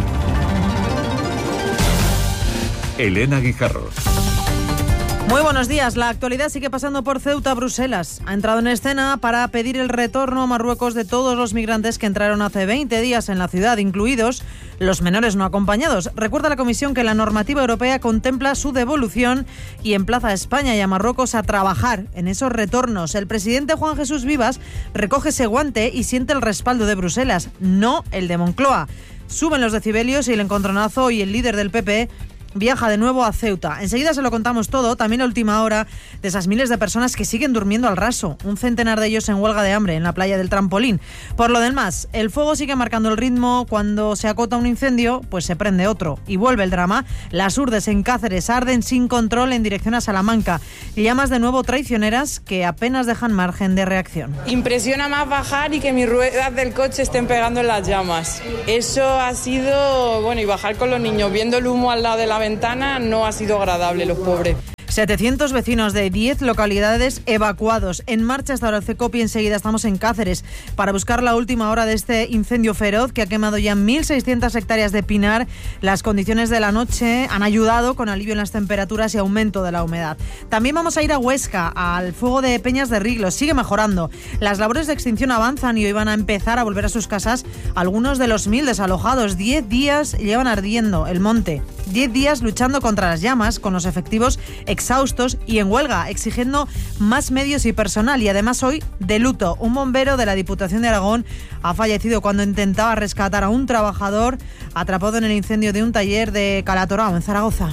Elena Guijarro. Muy buenos días. La actualidad sigue pasando por Ceuta. Bruselas ha entrado en escena para pedir el retorno a Marruecos de todos los migrantes que entraron hace veinte días en la ciudad, incluidos los menores no acompañados. Recuerda la Comisión que la normativa europea contempla su devolución y emplaza a España y a Marruecos a trabajar en esos retornos. El presidente Juan Jesús Vivas recoge ese guante y siente el respaldo de Bruselas, no el de Moncloa. Suben los decibelios y el encontronazo, y el líder del P P viaja de nuevo a Ceuta. Enseguida se lo contamos todo, también la última hora de esas miles de personas que siguen durmiendo al raso. Un centenar de ellos en huelga de hambre en la playa del Trampolín. Por lo demás, el fuego sigue marcando el ritmo. Cuando se acota un incendio, pues se prende otro. Y vuelve el drama. Las urdes en Cáceres arden sin control en dirección a Salamanca. Llamas de nuevo traicioneras que apenas dejan margen de reacción. Impresiona más bajar y que mis ruedas del coche estén pegando en las llamas. Eso ha sido, bueno, y bajar con los niños viendo el humo al lado de la ventana no ha sido agradable, los pobres. setecientos vecinos de diez localidades evacuados. En marcha hasta ahora el CECOP y enseguida estamos en Cáceres para buscar la última hora de este incendio feroz que ha quemado ya mil seiscientas hectáreas de pinar. Las condiciones de la noche han ayudado con alivio en las temperaturas y aumento de la humedad. También vamos a ir a Huesca, al fuego de Peñas de Riglos. Sigue mejorando. Las labores de extinción avanzan y hoy van a empezar a volver a sus casas algunos de los mil desalojados. Diez días llevan ardiendo el monte. Diez días luchando contra las llamas con los efectivos exhaustos y en huelga, exigiendo más medios y personal. Y además hoy de luto. Un bombero de la Diputación de Aragón ha fallecido cuando intentaba rescatar a un trabajador atrapado en el incendio de un taller de Calatorao, en Zaragoza.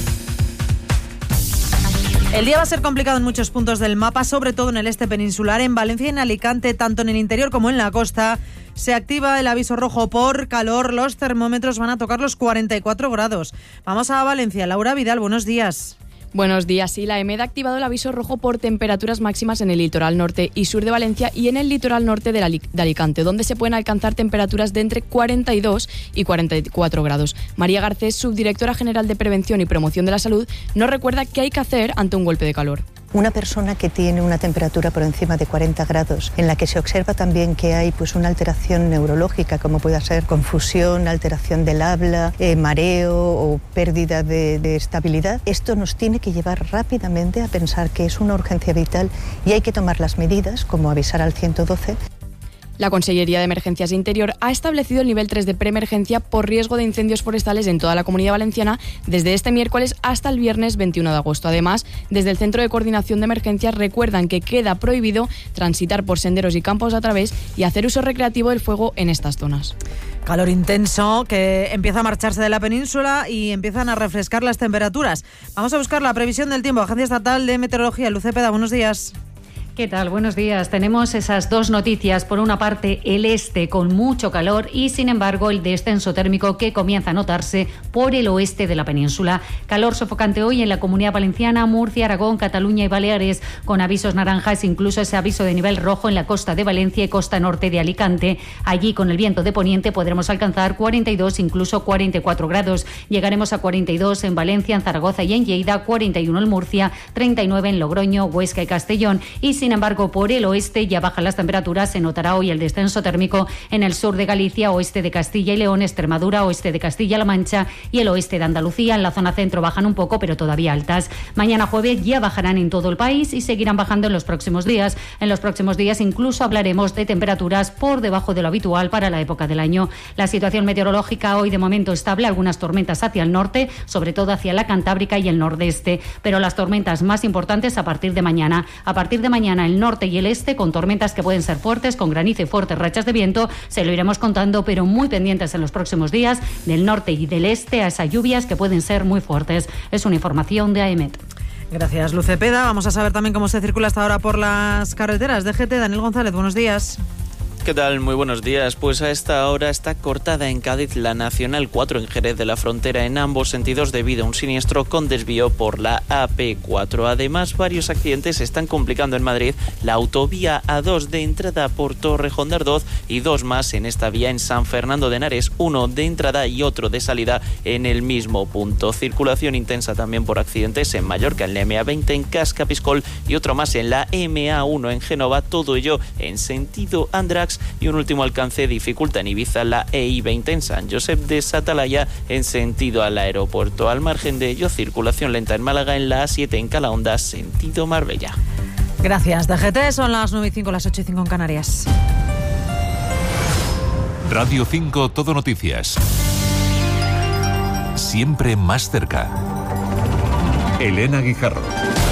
El día va a ser complicado en muchos puntos del mapa, sobre todo en el este peninsular, en Valencia y en Alicante, tanto en el interior como en la costa. Se activa el aviso rojo por calor, los termómetros van a tocar los cuarenta y cuatro grados. Vamos a Valencia. Laura Vidal, buenos días. Buenos días. Sí, la EMED ha activado el aviso rojo por temperaturas máximas en el litoral norte y sur de Valencia y en el litoral norte de, Alic- de Alicante, donde se pueden alcanzar temperaturas de entre cuarenta y dos y cuarenta y cuatro grados. María Garcés, subdirectora general de Prevención y Promoción de la Salud, nos recuerda qué hay que hacer ante un golpe de calor. Una persona que tiene una temperatura por encima de cuarenta grados, en la que se observa también que hay pues una alteración neurológica, como pueda ser confusión, alteración del habla, eh, mareo o pérdida de, de estabilidad, esto nos tiene que llevar rápidamente a pensar que es una urgencia vital y hay que tomar las medidas, como avisar al ciento doce. La Consellería de Emergencias e Interior ha establecido el nivel tres de preemergencia por riesgo de incendios forestales en toda la Comunidad Valenciana desde este miércoles hasta el viernes veintiuno de agosto. Además, desde el Centro de Coordinación de Emergencias recuerdan que queda prohibido transitar por senderos y campos a través y hacer uso recreativo del fuego en estas zonas. Calor intenso que empieza a marcharse de la península y empiezan a refrescar las temperaturas. Vamos a buscar la previsión del tiempo. Agencia Estatal de Meteorología, Luz Cepeda, buenos días. ¿Qué tal? Buenos días. Tenemos esas dos noticias. Por una parte, el este con mucho calor y, sin embargo, el descenso térmico que comienza a notarse por el oeste de la península. Calor sofocante hoy en la Comunidad Valenciana, Murcia, Aragón, Cataluña y Baleares, con avisos naranjas, incluso ese aviso de nivel rojo en la costa de Valencia y costa norte de Alicante. Allí, con el viento de poniente, podremos alcanzar cuarenta y dos, incluso cuarenta y cuatro grados. Llegaremos a cuarenta y dos en Valencia, en Zaragoza y en Lleida, cuarenta y uno en Murcia, treinta y nueve en Logroño, Huesca y Castellón. Y, sin Sin embargo, por el oeste ya bajan las temperaturas. Se notará hoy el descenso térmico en el sur de Galicia, oeste de Castilla y León, Extremadura, oeste de Castilla-La Mancha y el oeste de Andalucía. En la zona centro bajan un poco, pero todavía altas. Mañana jueves ya bajarán en todo el país y seguirán bajando en los próximos días. En los próximos días incluso hablaremos de temperaturas por debajo de lo habitual para la época del año. La situación meteorológica hoy de momento estable, algunas tormentas hacia el norte, sobre todo hacia la Cantábrica y el nordeste, pero las tormentas más importantes a partir de mañana. A partir de mañana el norte y el este con tormentas que pueden ser fuertes, con granizo y fuertes rachas de viento. Se lo iremos contando, pero muy pendientes en los próximos días del norte y del este a esas lluvias que pueden ser muy fuertes. Es una información de AEMET. Gracias, Luz Cepeda. Vamos a saber también cómo se circula hasta ahora por las carreteras de G T. Daniel González, buenos días. ¿Qué ¿qué tal? Muy buenos días. Pues a esta hora está cortada en Cádiz la Nacional cuatro en Jerez de la Frontera en ambos sentidos debido a un siniestro con desvío por la A P cuatro. Además, varios accidentes están complicando en Madrid la autovía A dos de entrada por Torrejón de Ardoz y dos más en esta vía en San Fernando de Henares, uno de entrada y otro de salida en el mismo punto. Circulación intensa también por accidentes en Mallorca, en la M A veinte en Cascapiscol y otro más en la M A uno en Génova, todo ello en sentido Andrax, y un último alcance dificulta en Ibiza la E I veinte en San Josep de Satalaya en sentido al aeropuerto. Al margen de ello, circulación lenta en Málaga en la A siete en Calahonda, sentido Marbella. Gracias, D G T. Son las nueve y cinco, las ocho y cinco en Canarias. Radio cinco Todo Noticias. Siempre más cerca. Elena Guijarro.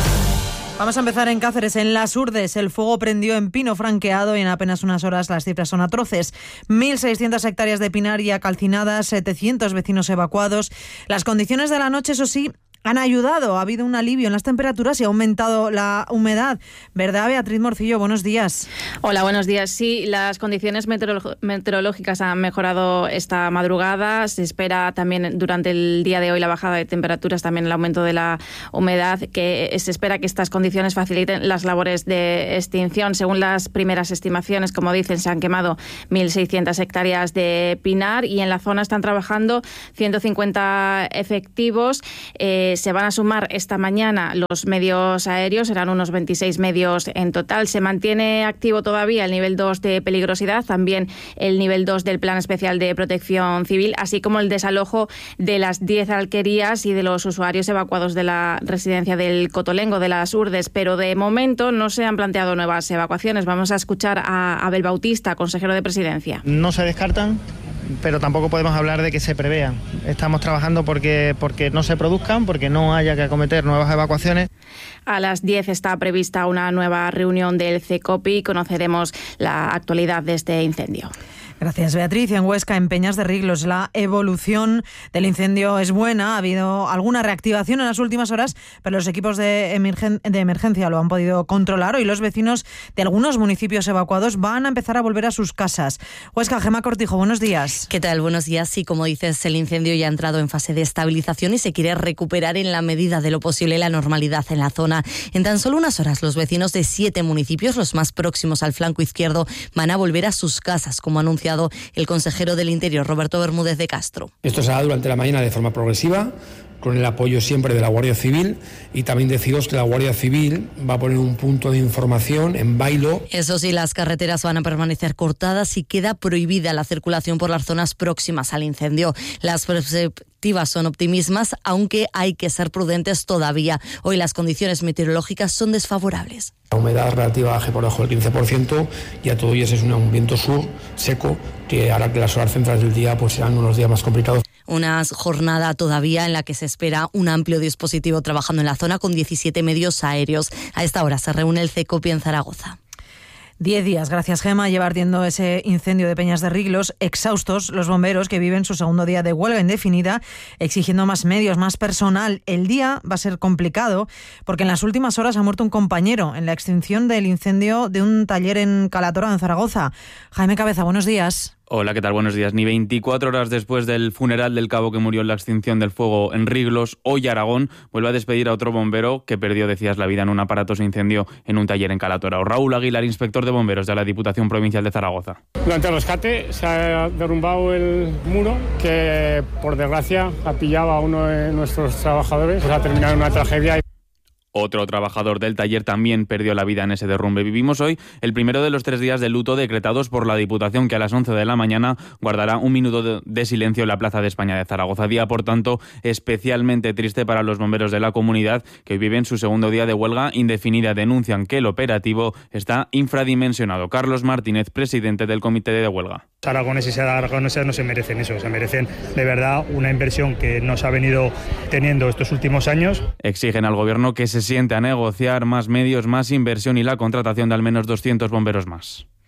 Vamos a empezar en Cáceres, en Las Urdes. El fuego prendió en pino franqueado y en apenas unas horas las cifras son atroces. mil seiscientas hectáreas de pinar ya calcinadas, setecientos vecinos evacuados. Las condiciones de la noche, eso sí, han ayudado. Ha habido un alivio en las temperaturas y ha aumentado la humedad. ¿Verdad, Beatriz Morcillo? Buenos días. Hola, buenos días. Sí, las condiciones meteorolo- meteorológicas han mejorado esta madrugada. Se espera también durante el día de hoy la bajada de temperaturas, también el aumento de la humedad, que se espera que estas condiciones faciliten las labores de extinción. Según las primeras estimaciones, como dicen, se han quemado mil seiscientas hectáreas de pinar y en la zona están trabajando ciento cincuenta efectivos. Eh, Se van a sumar esta mañana los medios aéreos, serán unos veintiséis medios en total. Se mantiene activo todavía el nivel dos de peligrosidad, también el nivel dos del Plan Especial de Protección Civil, así como el desalojo de las diez alquerías y de los usuarios evacuados de la residencia del Cotolengo, de Las Urdes. Pero de momento no se han planteado nuevas evacuaciones. Vamos a escuchar a Abel Bautista, consejero de Presidencia. No se descartan, pero tampoco podemos hablar de que se prevean. Estamos trabajando porque, porque no se produzcan, porque no haya que acometer nuevas evacuaciones. A las diez está prevista una nueva reunión del CECOPI y conoceremos la actualidad de este incendio. Gracias, Beatriz. En Huesca, en Peñas de Riglos, la evolución del incendio es buena. Ha habido alguna reactivación en las últimas horas, pero los equipos de, emergen- de emergencia lo han podido controlar. Hoy los vecinos de algunos municipios evacuados van a empezar a volver a sus casas. Huesca, Gemma Cortijo, buenos días. ¿Qué tal? Buenos días. Sí, como dices, el incendio ya ha entrado en fase de estabilización y se quiere recuperar en la medida de lo posible la normalidad en la zona. En tan solo unas horas, los vecinos de siete municipios, los más próximos al flanco izquierdo, van a volver a sus casas, como anuncia el consejero del Interior, Roberto Bermúdez de Castro. Esto se hará durante la mañana de forma progresiva, con el apoyo siempre de la Guardia Civil, y también deciros que la Guardia Civil va a poner un punto de información en Bailo. Eso sí, las carreteras van a permanecer cortadas y queda prohibida la circulación por las zonas próximas al incendio. Las perspectivas son optimistas, aunque hay que ser prudentes todavía. Hoy las condiciones meteorológicas son desfavorables. La humedad relativa baje por debajo del quince por ciento y a todo ello es un viento sur seco que hará que las horas centrales del día pues sean unos días más complicados. Una jornada todavía en la que se espera un amplio dispositivo trabajando en la zona con diecisiete medios aéreos. A esta hora se reúne el CECOPI en Zaragoza. Diez días, gracias Gema, lleva ardiendo ese incendio de Peñas de Riglos. Exhaustos los bomberos que viven su segundo día de huelga indefinida, exigiendo más medios, más personal. El día va a ser complicado porque en las últimas horas ha muerto un compañero en la extinción del incendio de un taller en Calatorra, en Zaragoza. Jaime Cabeza, buenos días. Hola, ¿qué tal? Buenos días. Ni veinticuatro horas después del funeral del cabo que murió en la extinción del fuego en Riglos, hoy Aragón vuelve a despedir a otro bombero que perdió, decías, la vida en un aparatoso incendio en un taller en Calatorra. Raúl Aguilar, inspector de bomberos de la Diputación Provincial de Zaragoza. Durante el rescate se ha derrumbado el muro que, por desgracia, ha pillado a uno de nuestros trabajadores. Pues ha terminado en una tragedia. Otro trabajador del taller también perdió la vida en ese derrumbe. Vivimos hoy el primero de los tres días de luto decretados por la Diputación, que a las once de la mañana guardará un minuto de, de silencio en la Plaza de España de Zaragoza. Día, por tanto, especialmente triste para los bomberos de la comunidad, que hoy viven su segundo día de huelga indefinida. Denuncian que el operativo está infradimensionado. Carlos Martínez, presidente del Comité de Huelga. Los aragoneses y aragonesas no se merecen eso, se merecen de verdad una inversión que nos ha venido teniendo estos últimos años. Exigen al Gobierno que se siente a negociar más medios, más inversión y la contratación de al menos doscientos bomberos más.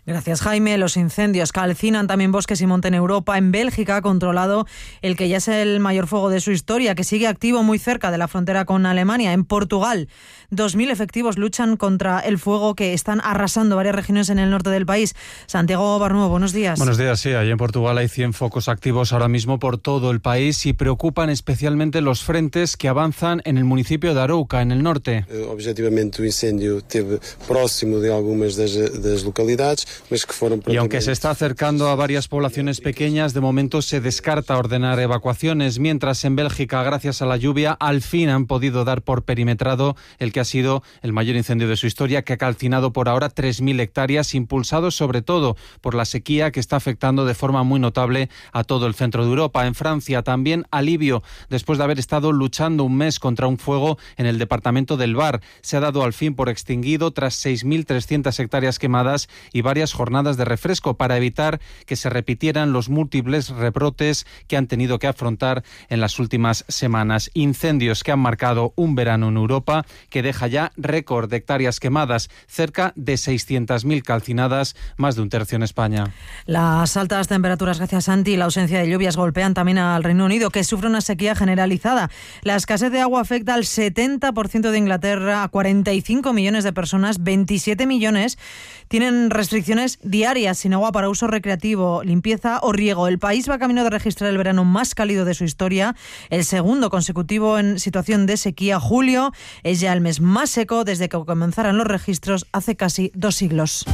Gracias, Jaime. Los incendios calcinan también bosques y monte en Europa. En Bélgica ha controlado el que ya es el mayor fuego de su historia, que sigue activo muy cerca de la frontera con Alemania. En Portugal, dos mil efectivos luchan contra el fuego que están arrasando varias regiones en el norte del país. Santiago Barnuevo, buenos días. Buenos días, sí. Allí en Portugal hay cien focos activos ahora mismo por todo el país y preocupan especialmente los frentes que avanzan en el municipio de Arouca, en el norte. Objetivamente, el incendio esteve próximo de algunas de las localidades. Y aunque se está acercando a varias poblaciones pequeñas, de momento se descarta ordenar evacuaciones, mientras en Bélgica, gracias a la lluvia, al fin han podido dar por perimetrado el que ha sido el mayor incendio de su historia, que ha calcinado por ahora tres mil hectáreas, impulsado sobre todo por la sequía que está afectando de forma muy notable a todo el centro de Europa. En Francia también alivio, después de haber estado luchando un mes contra un fuego en el departamento del Var. Se ha dado al fin por extinguido tras seis mil trescientas hectáreas quemadas y varias jornadas de refresco para evitar que se repitieran los múltiples rebrotes que han tenido que afrontar en las últimas semanas. Incendios que han marcado un verano en Europa que deja ya récord de hectáreas quemadas, cerca de seiscientas mil calcinadas, más de un tercio en España. Las altas temperaturas, gracias Santi, y la ausencia de lluvias golpean también al Reino Unido, que sufre una sequía generalizada. La escasez de agua afecta al setenta por ciento de Inglaterra, a cuarenta y cinco millones de personas, veintisiete millones tienen restricciones diarias sin agua para uso recreativo, limpieza o riego. El país va camino de registrar el verano más cálido de su historia, el segundo consecutivo en situación de sequía. Julio es ya el mes más seco desde que comenzaran los registros hace casi dos siglos.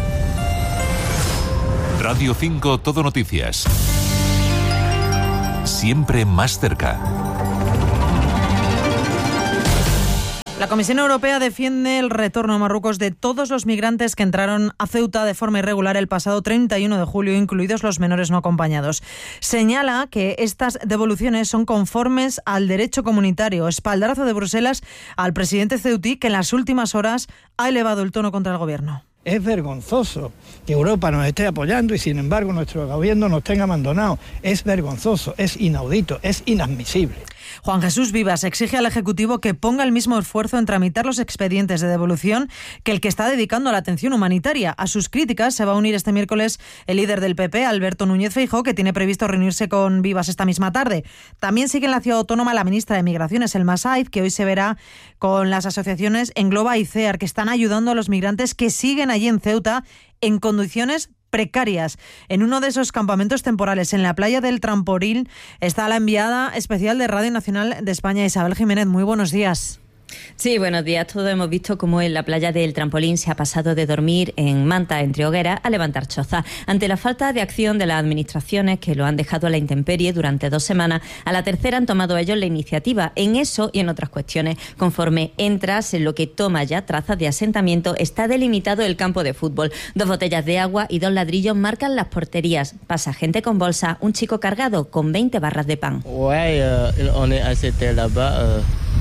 Radio cinco Todo Noticias. Siempre más cerca. La Comisión Europea defiende el retorno a Marruecos de todos los migrantes que entraron a Ceuta de forma irregular el pasado treinta y uno de julio, incluidos los menores no acompañados. Señala que estas devoluciones son conformes al derecho comunitario. Espaldarazo de Bruselas al presidente ceutí, que en las últimas horas ha elevado el tono contra el gobierno. Es vergonzoso que Europa nos esté apoyando y sin embargo nuestro gobierno nos tenga abandonado. Es vergonzoso, es inaudito, es inadmisible. Juan Jesús Vivas exige al Ejecutivo que ponga el mismo esfuerzo en tramitar los expedientes de devolución que el que está dedicando a la atención humanitaria. A sus críticas se va a unir este miércoles el líder del P P, Alberto Núñez Feijóo, que tiene previsto reunirse con Vivas esta misma tarde. También sigue en la Ciudad Autónoma la ministra de Migraciones, Elma Said, que hoy se verá con las asociaciones Engloba y CEAR, que están ayudando a los migrantes que siguen allí en Ceuta en condiciones precarias. En uno de esos campamentos temporales en la playa del Trampolín está la enviada especial de Radio Nacional de España, Isabel Jiménez. Muy buenos días. Sí, buenos días. Todos hemos visto cómo en la playa del Trampolín se ha pasado de dormir en manta entre hogueras a levantar choza. Ante la falta de acción de las administraciones, que lo han dejado a la intemperie durante dos semanas, a la tercera han tomado ellos la iniciativa en eso y en otras cuestiones. Conforme entras en lo que toma ya trazas de asentamiento, está delimitado el campo de fútbol. Dos botellas de agua y dos ladrillos marcan las porterías. Pasa gente con bolsa, un chico cargado con veinte barras de pan. Ouais, euh, on est accepté là-bas. Euh...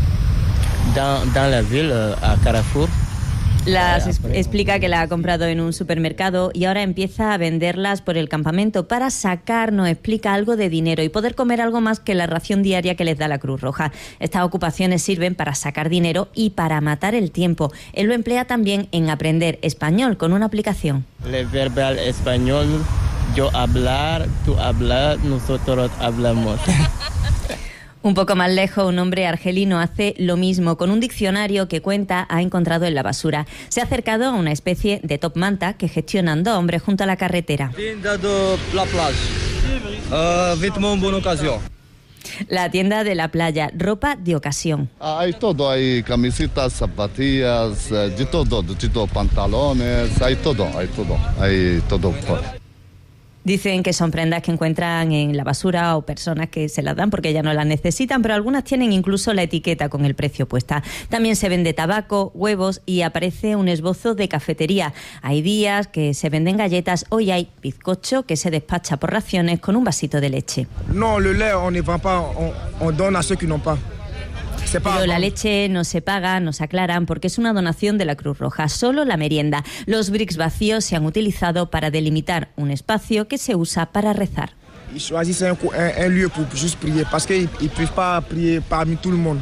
Dans, dans la ville, a Carrefour. Las es, explica que la ha comprado en un supermercado y ahora empieza a venderlas por el campamento para sacar, nos explica, algo de dinero y poder comer algo más que la ración diaria que les da la Cruz Roja. Estas ocupaciones sirven para sacar dinero y para matar el tiempo. Él lo emplea también en aprender español con una aplicación. El verbal español, yo hablar, tú hablar, nosotros hablamos. Un poco más lejos, un hombre argelino hace lo mismo con un diccionario que cuenta ha encontrado en la basura. Se ha acercado a una especie de top manta que gestionan dos hombres junto a la carretera. La tienda de la playa, ropa de ocasión. Hay todo, hay camisetas, zapatillas, de todo, de todo, pantalones, hay todo, hay todo, hay todo. Dicen que son prendas que encuentran en la basura o personas que se las dan porque ya no las necesitan, pero algunas tienen incluso la etiqueta con el precio puesta. También se vende tabaco, huevos y aparece un esbozo de cafetería. Hay días que se venden galletas, hoy hay bizcocho que se despacha por raciones con un vasito de leche. No, le lait on ne vend pas, on, on donne a ceux qui n'ont pas. Pero la leche no se paga, nos aclaran, porque es una donación de la Cruz Roja, solo la merienda. Los bricks vacíos se han utilizado para delimitar un espacio que se usa para rezar. Ils choisissent un, un, un lieu pour juste prier, parce qu'ils ne peuvent pas prier parmi tout le monde.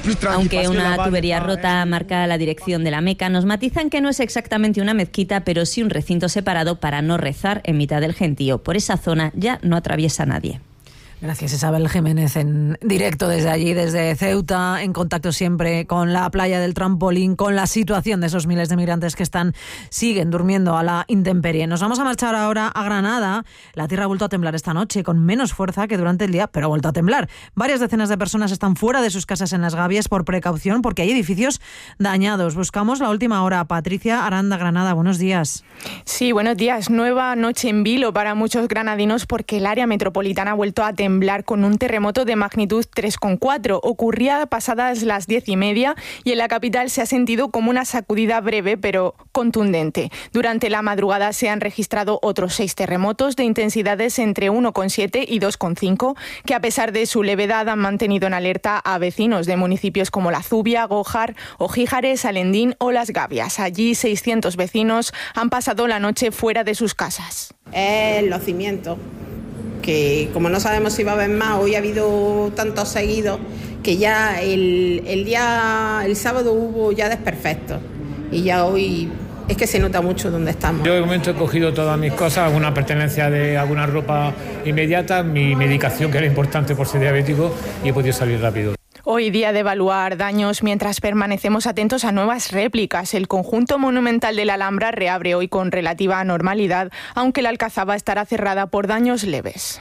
Aunque una tubería rota marca la dirección de la Meca, nos matizan que no es exactamente una mezquita, pero sí un recinto separado para no rezar en mitad del gentío. Por esa zona ya no atraviesa nadie. Gracias, Isabel Jiménez, en directo desde allí, desde Ceuta, en contacto siempre con la playa del Trampolín, con la situación de esos miles de migrantes que están, siguen durmiendo a la intemperie. Nos vamos a marchar ahora a Granada. La tierra ha vuelto a temblar esta noche, con menos fuerza que durante el día, pero ha vuelto a temblar. Varias decenas de personas están fuera de sus casas en Las Gavias por precaución, porque hay edificios dañados. Buscamos la última hora. Patricia Aranda, Granada, buenos días. Sí, buenos días. Nueva noche en vilo para muchos granadinos, porque el área metropolitana ha vuelto a temblar con un terremoto de magnitud tres coma cuatro. Ocurría pasadas las diez y media y en la capital se ha sentido como una sacudida breve pero contundente. Durante la madrugada se han registrado otros seis terremotos de intensidades entre uno coma siete y dos coma cinco, que a pesar de su levedad han mantenido en alerta a vecinos de municipios como La Zubia, Gójar, Ojíjares, Alendín o Las Gavias. Allí seiscientos vecinos han pasado la noche fuera de sus casas. Es los cimientos, que como no sabemos si va a haber más, hoy ha habido tantos seguidos que ya el, el día, el sábado hubo ya desperfectos y ya hoy es que se nota mucho dónde estamos. Yo de momento he cogido todas mis cosas, alguna pertenencia de alguna ropa inmediata, mi medicación que era importante por ser diabético, y he podido salir rápido. Hoy día de evaluar daños mientras permanecemos atentos a nuevas réplicas. El conjunto monumental de la Alhambra reabre hoy con relativa normalidad, aunque la Alcazaba estará cerrada por daños leves.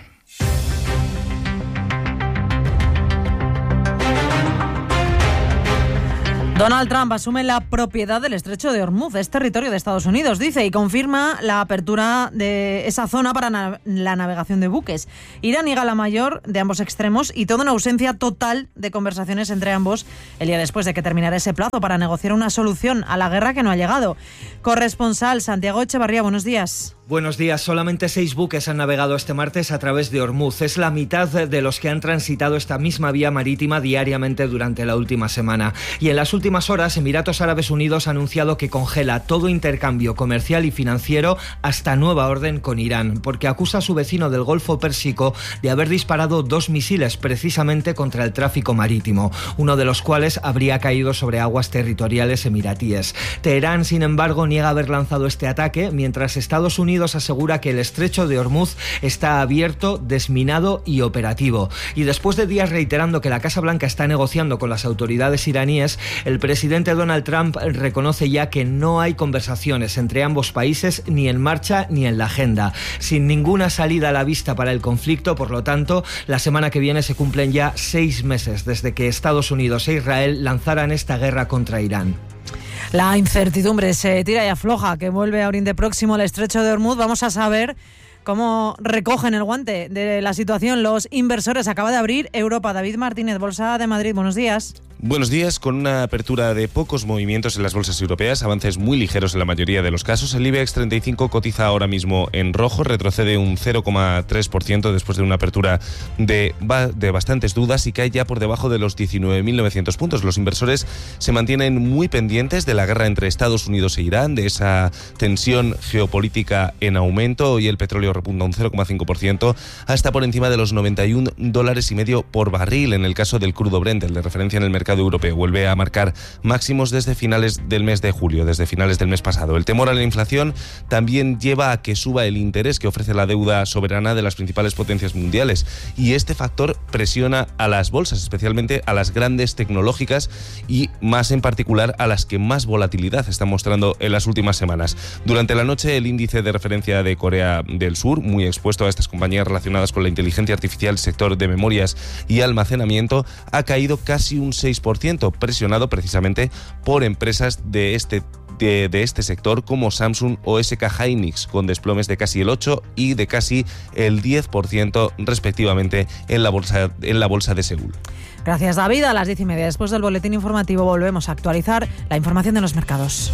Donald Trump asume la propiedad del estrecho de Hormuz, es territorio de Estados Unidos, dice, y confirma la apertura de esa zona para na- la navegación de buques. Irán niega la mayor de ambos extremos y toda una ausencia total de conversaciones entre ambos el día después de que terminara ese plazo para negociar una solución a la guerra que no ha llegado. Corresponsal Santiago Echevarría, buenos días. Buenos días. Solamente seis buques han navegado este martes a través de Hormuz. Es la mitad de los que han transitado esta misma vía marítima diariamente durante la última semana. Y en las últimas horas, Emiratos Árabes Unidos ha anunciado que congela todo intercambio comercial y financiero hasta nueva orden con Irán, porque acusa a su vecino del Golfo Pérsico de haber disparado dos misiles precisamente contra el tráfico marítimo, uno de los cuales habría caído sobre aguas territoriales emiratíes. Teherán, sin embargo, niega haber lanzado este ataque, mientras Estados Unidos asegura que el estrecho de Hormuz está abierto, desminado y operativo. Y después de días reiterando que la Casa Blanca está negociando con las autoridades iraníes, el presidente Donald Trump reconoce ya que no hay conversaciones entre ambos países ni en marcha ni en la agenda. Sin ninguna salida a la vista para el conflicto, por lo tanto, la semana que viene se cumplen ya seis meses desde que Estados Unidos e Israel lanzaran esta guerra contra Irán. La incertidumbre se tira y afloja, que vuelve a Oriente Próximo el estrecho de Hormuz. Vamos a saber cómo recogen el guante de la situación los inversores. Acaba de abrir Europa. David Martínez, Bolsa de Madrid, buenos días. Buenos días. Con una apertura de pocos movimientos en las bolsas europeas, avances muy ligeros en la mayoría de los casos, el IBEX treinta y cinco cotiza ahora mismo en rojo, retrocede un cero coma tres por ciento después de una apertura de, de bastantes dudas y cae ya por debajo de los diecinueve mil novecientos puntos. Los inversores se mantienen muy pendientes de la guerra entre Estados Unidos e Irán, de esa tensión geopolítica en aumento. Hoy el petróleo repunta un cero coma cinco por ciento hasta por encima de los noventa y un dólares y medio por barril. En el caso del crudo Brent, el de referencia en el mercado europeo, vuelve a marcar máximos desde finales del mes de julio, desde finales del mes pasado. El temor a la inflación también lleva a que suba el interés que ofrece la deuda soberana de las principales potencias mundiales, y este factor presiona a las bolsas, especialmente a las grandes tecnológicas y más en particular a las que más volatilidad están mostrando en las últimas semanas. Durante la noche, el índice de referencia de Corea del Sur, muy expuesto a estas compañías relacionadas con la inteligencia artificial, sector de memorias y almacenamiento, ha caído casi un seis por ciento, presionado precisamente por empresas de este De, de este sector como Samsung o S K Hynix, con desplomes de casi el ocho y de casi el diez por ciento respectivamente en la bolsa, en la bolsa de Seúl. Gracias, David. A las diez y media, después del boletín informativo, volvemos a actualizar la información de los mercados.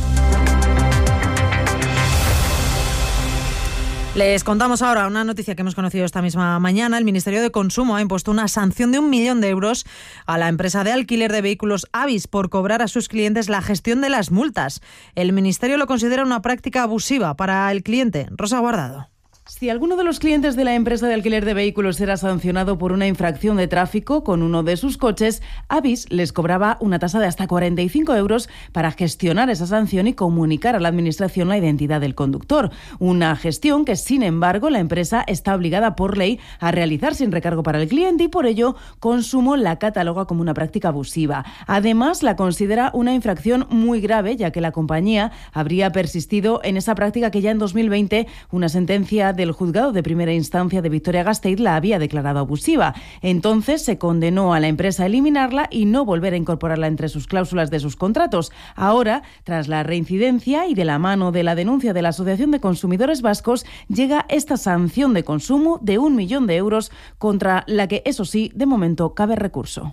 Les contamos ahora una noticia que hemos conocido esta misma mañana. El Ministerio de Consumo ha impuesto una sanción de un millón de euros a la empresa de alquiler de vehículos Avis por cobrar a sus clientes la gestión de las multas. El Ministerio lo considera una práctica abusiva para el cliente. Rosa Guardado. Si alguno de los clientes de la empresa de alquiler de vehículos era sancionado por una infracción de tráfico con uno de sus coches, Avis les cobraba una tasa de hasta cuarenta y cinco euros para gestionar esa sanción y comunicar a la administración la identidad del conductor. Una gestión que, sin embargo, la empresa está obligada por ley a realizar sin recargo para el cliente y por ello Consumo la cataloga como una práctica abusiva. Además, la considera una infracción muy grave, ya que la compañía habría persistido en esa práctica que ya en dos mil veinte una sentencia del juzgado de primera instancia de Vitoria-Gasteiz la había declarado abusiva. Entonces se condenó a la empresa a eliminarla y no volver a incorporarla entre sus cláusulas de sus contratos. Ahora, tras la reincidencia y de la mano de la denuncia de la Asociación de Consumidores Vascos, llega esta sanción de consumo de un millón de euros contra la que, eso sí, de momento cabe recurso.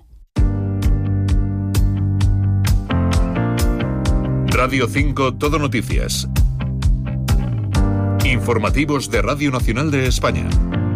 Radio cinco Todo Noticias. Informativos de Radio Nacional de España.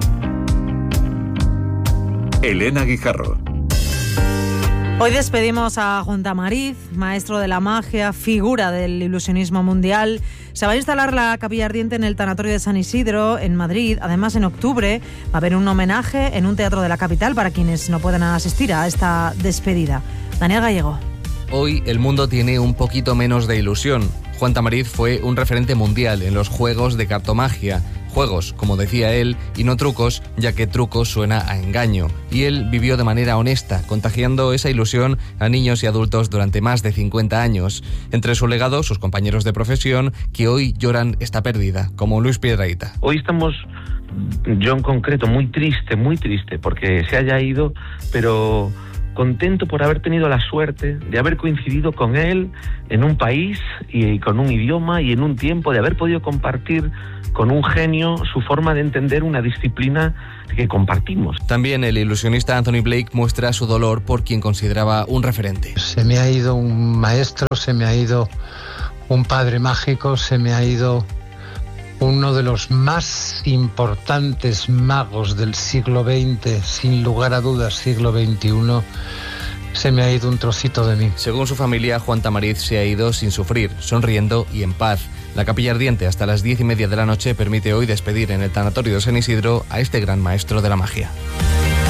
Elena Guijarro. Hoy despedimos a Juan Tamariz, maestro de la magia, figura del ilusionismo mundial. Se va a instalar la capilla ardiente en el Tanatorio de San Isidro, en Madrid. Además, en octubre va a haber un homenaje en un teatro de la capital para quienes no puedan asistir a esta despedida. Daniel Gallego. Hoy el mundo tiene un poquito menos de ilusión. Juan Tamariz fue un referente mundial en los juegos de cartomagia. Juegos, como decía él, y no trucos, ya que truco suena a engaño. Y él vivió de manera honesta, contagiando esa ilusión a niños y adultos durante más de cincuenta años. Entre su legado, sus compañeros de profesión, que hoy lloran esta pérdida, como Luis Piedrahita. Hoy estamos, yo en concreto, muy triste, muy triste, porque se haya ido, pero contento por haber tenido la suerte de haber coincidido con él en un país y con un idioma y en un tiempo, de haber podido compartir con un genio su forma de entender una disciplina que compartimos. También el ilusionista Anthony Blake muestra su dolor por quien consideraba un referente. Se me ha ido un maestro, se me ha ido un padre mágico, se me ha ido uno de los más importantes magos del siglo veinte, sin lugar a dudas siglo veintiuno, se me ha ido un trocito de mí. Según su familia, Juan Tamariz se ha ido sin sufrir, sonriendo y en paz. La capilla ardiente hasta las diez y media de la noche permite hoy despedir en el Tanatorio de San Isidro a este gran maestro de la magia.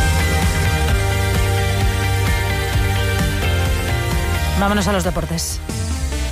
Vámonos a los deportes.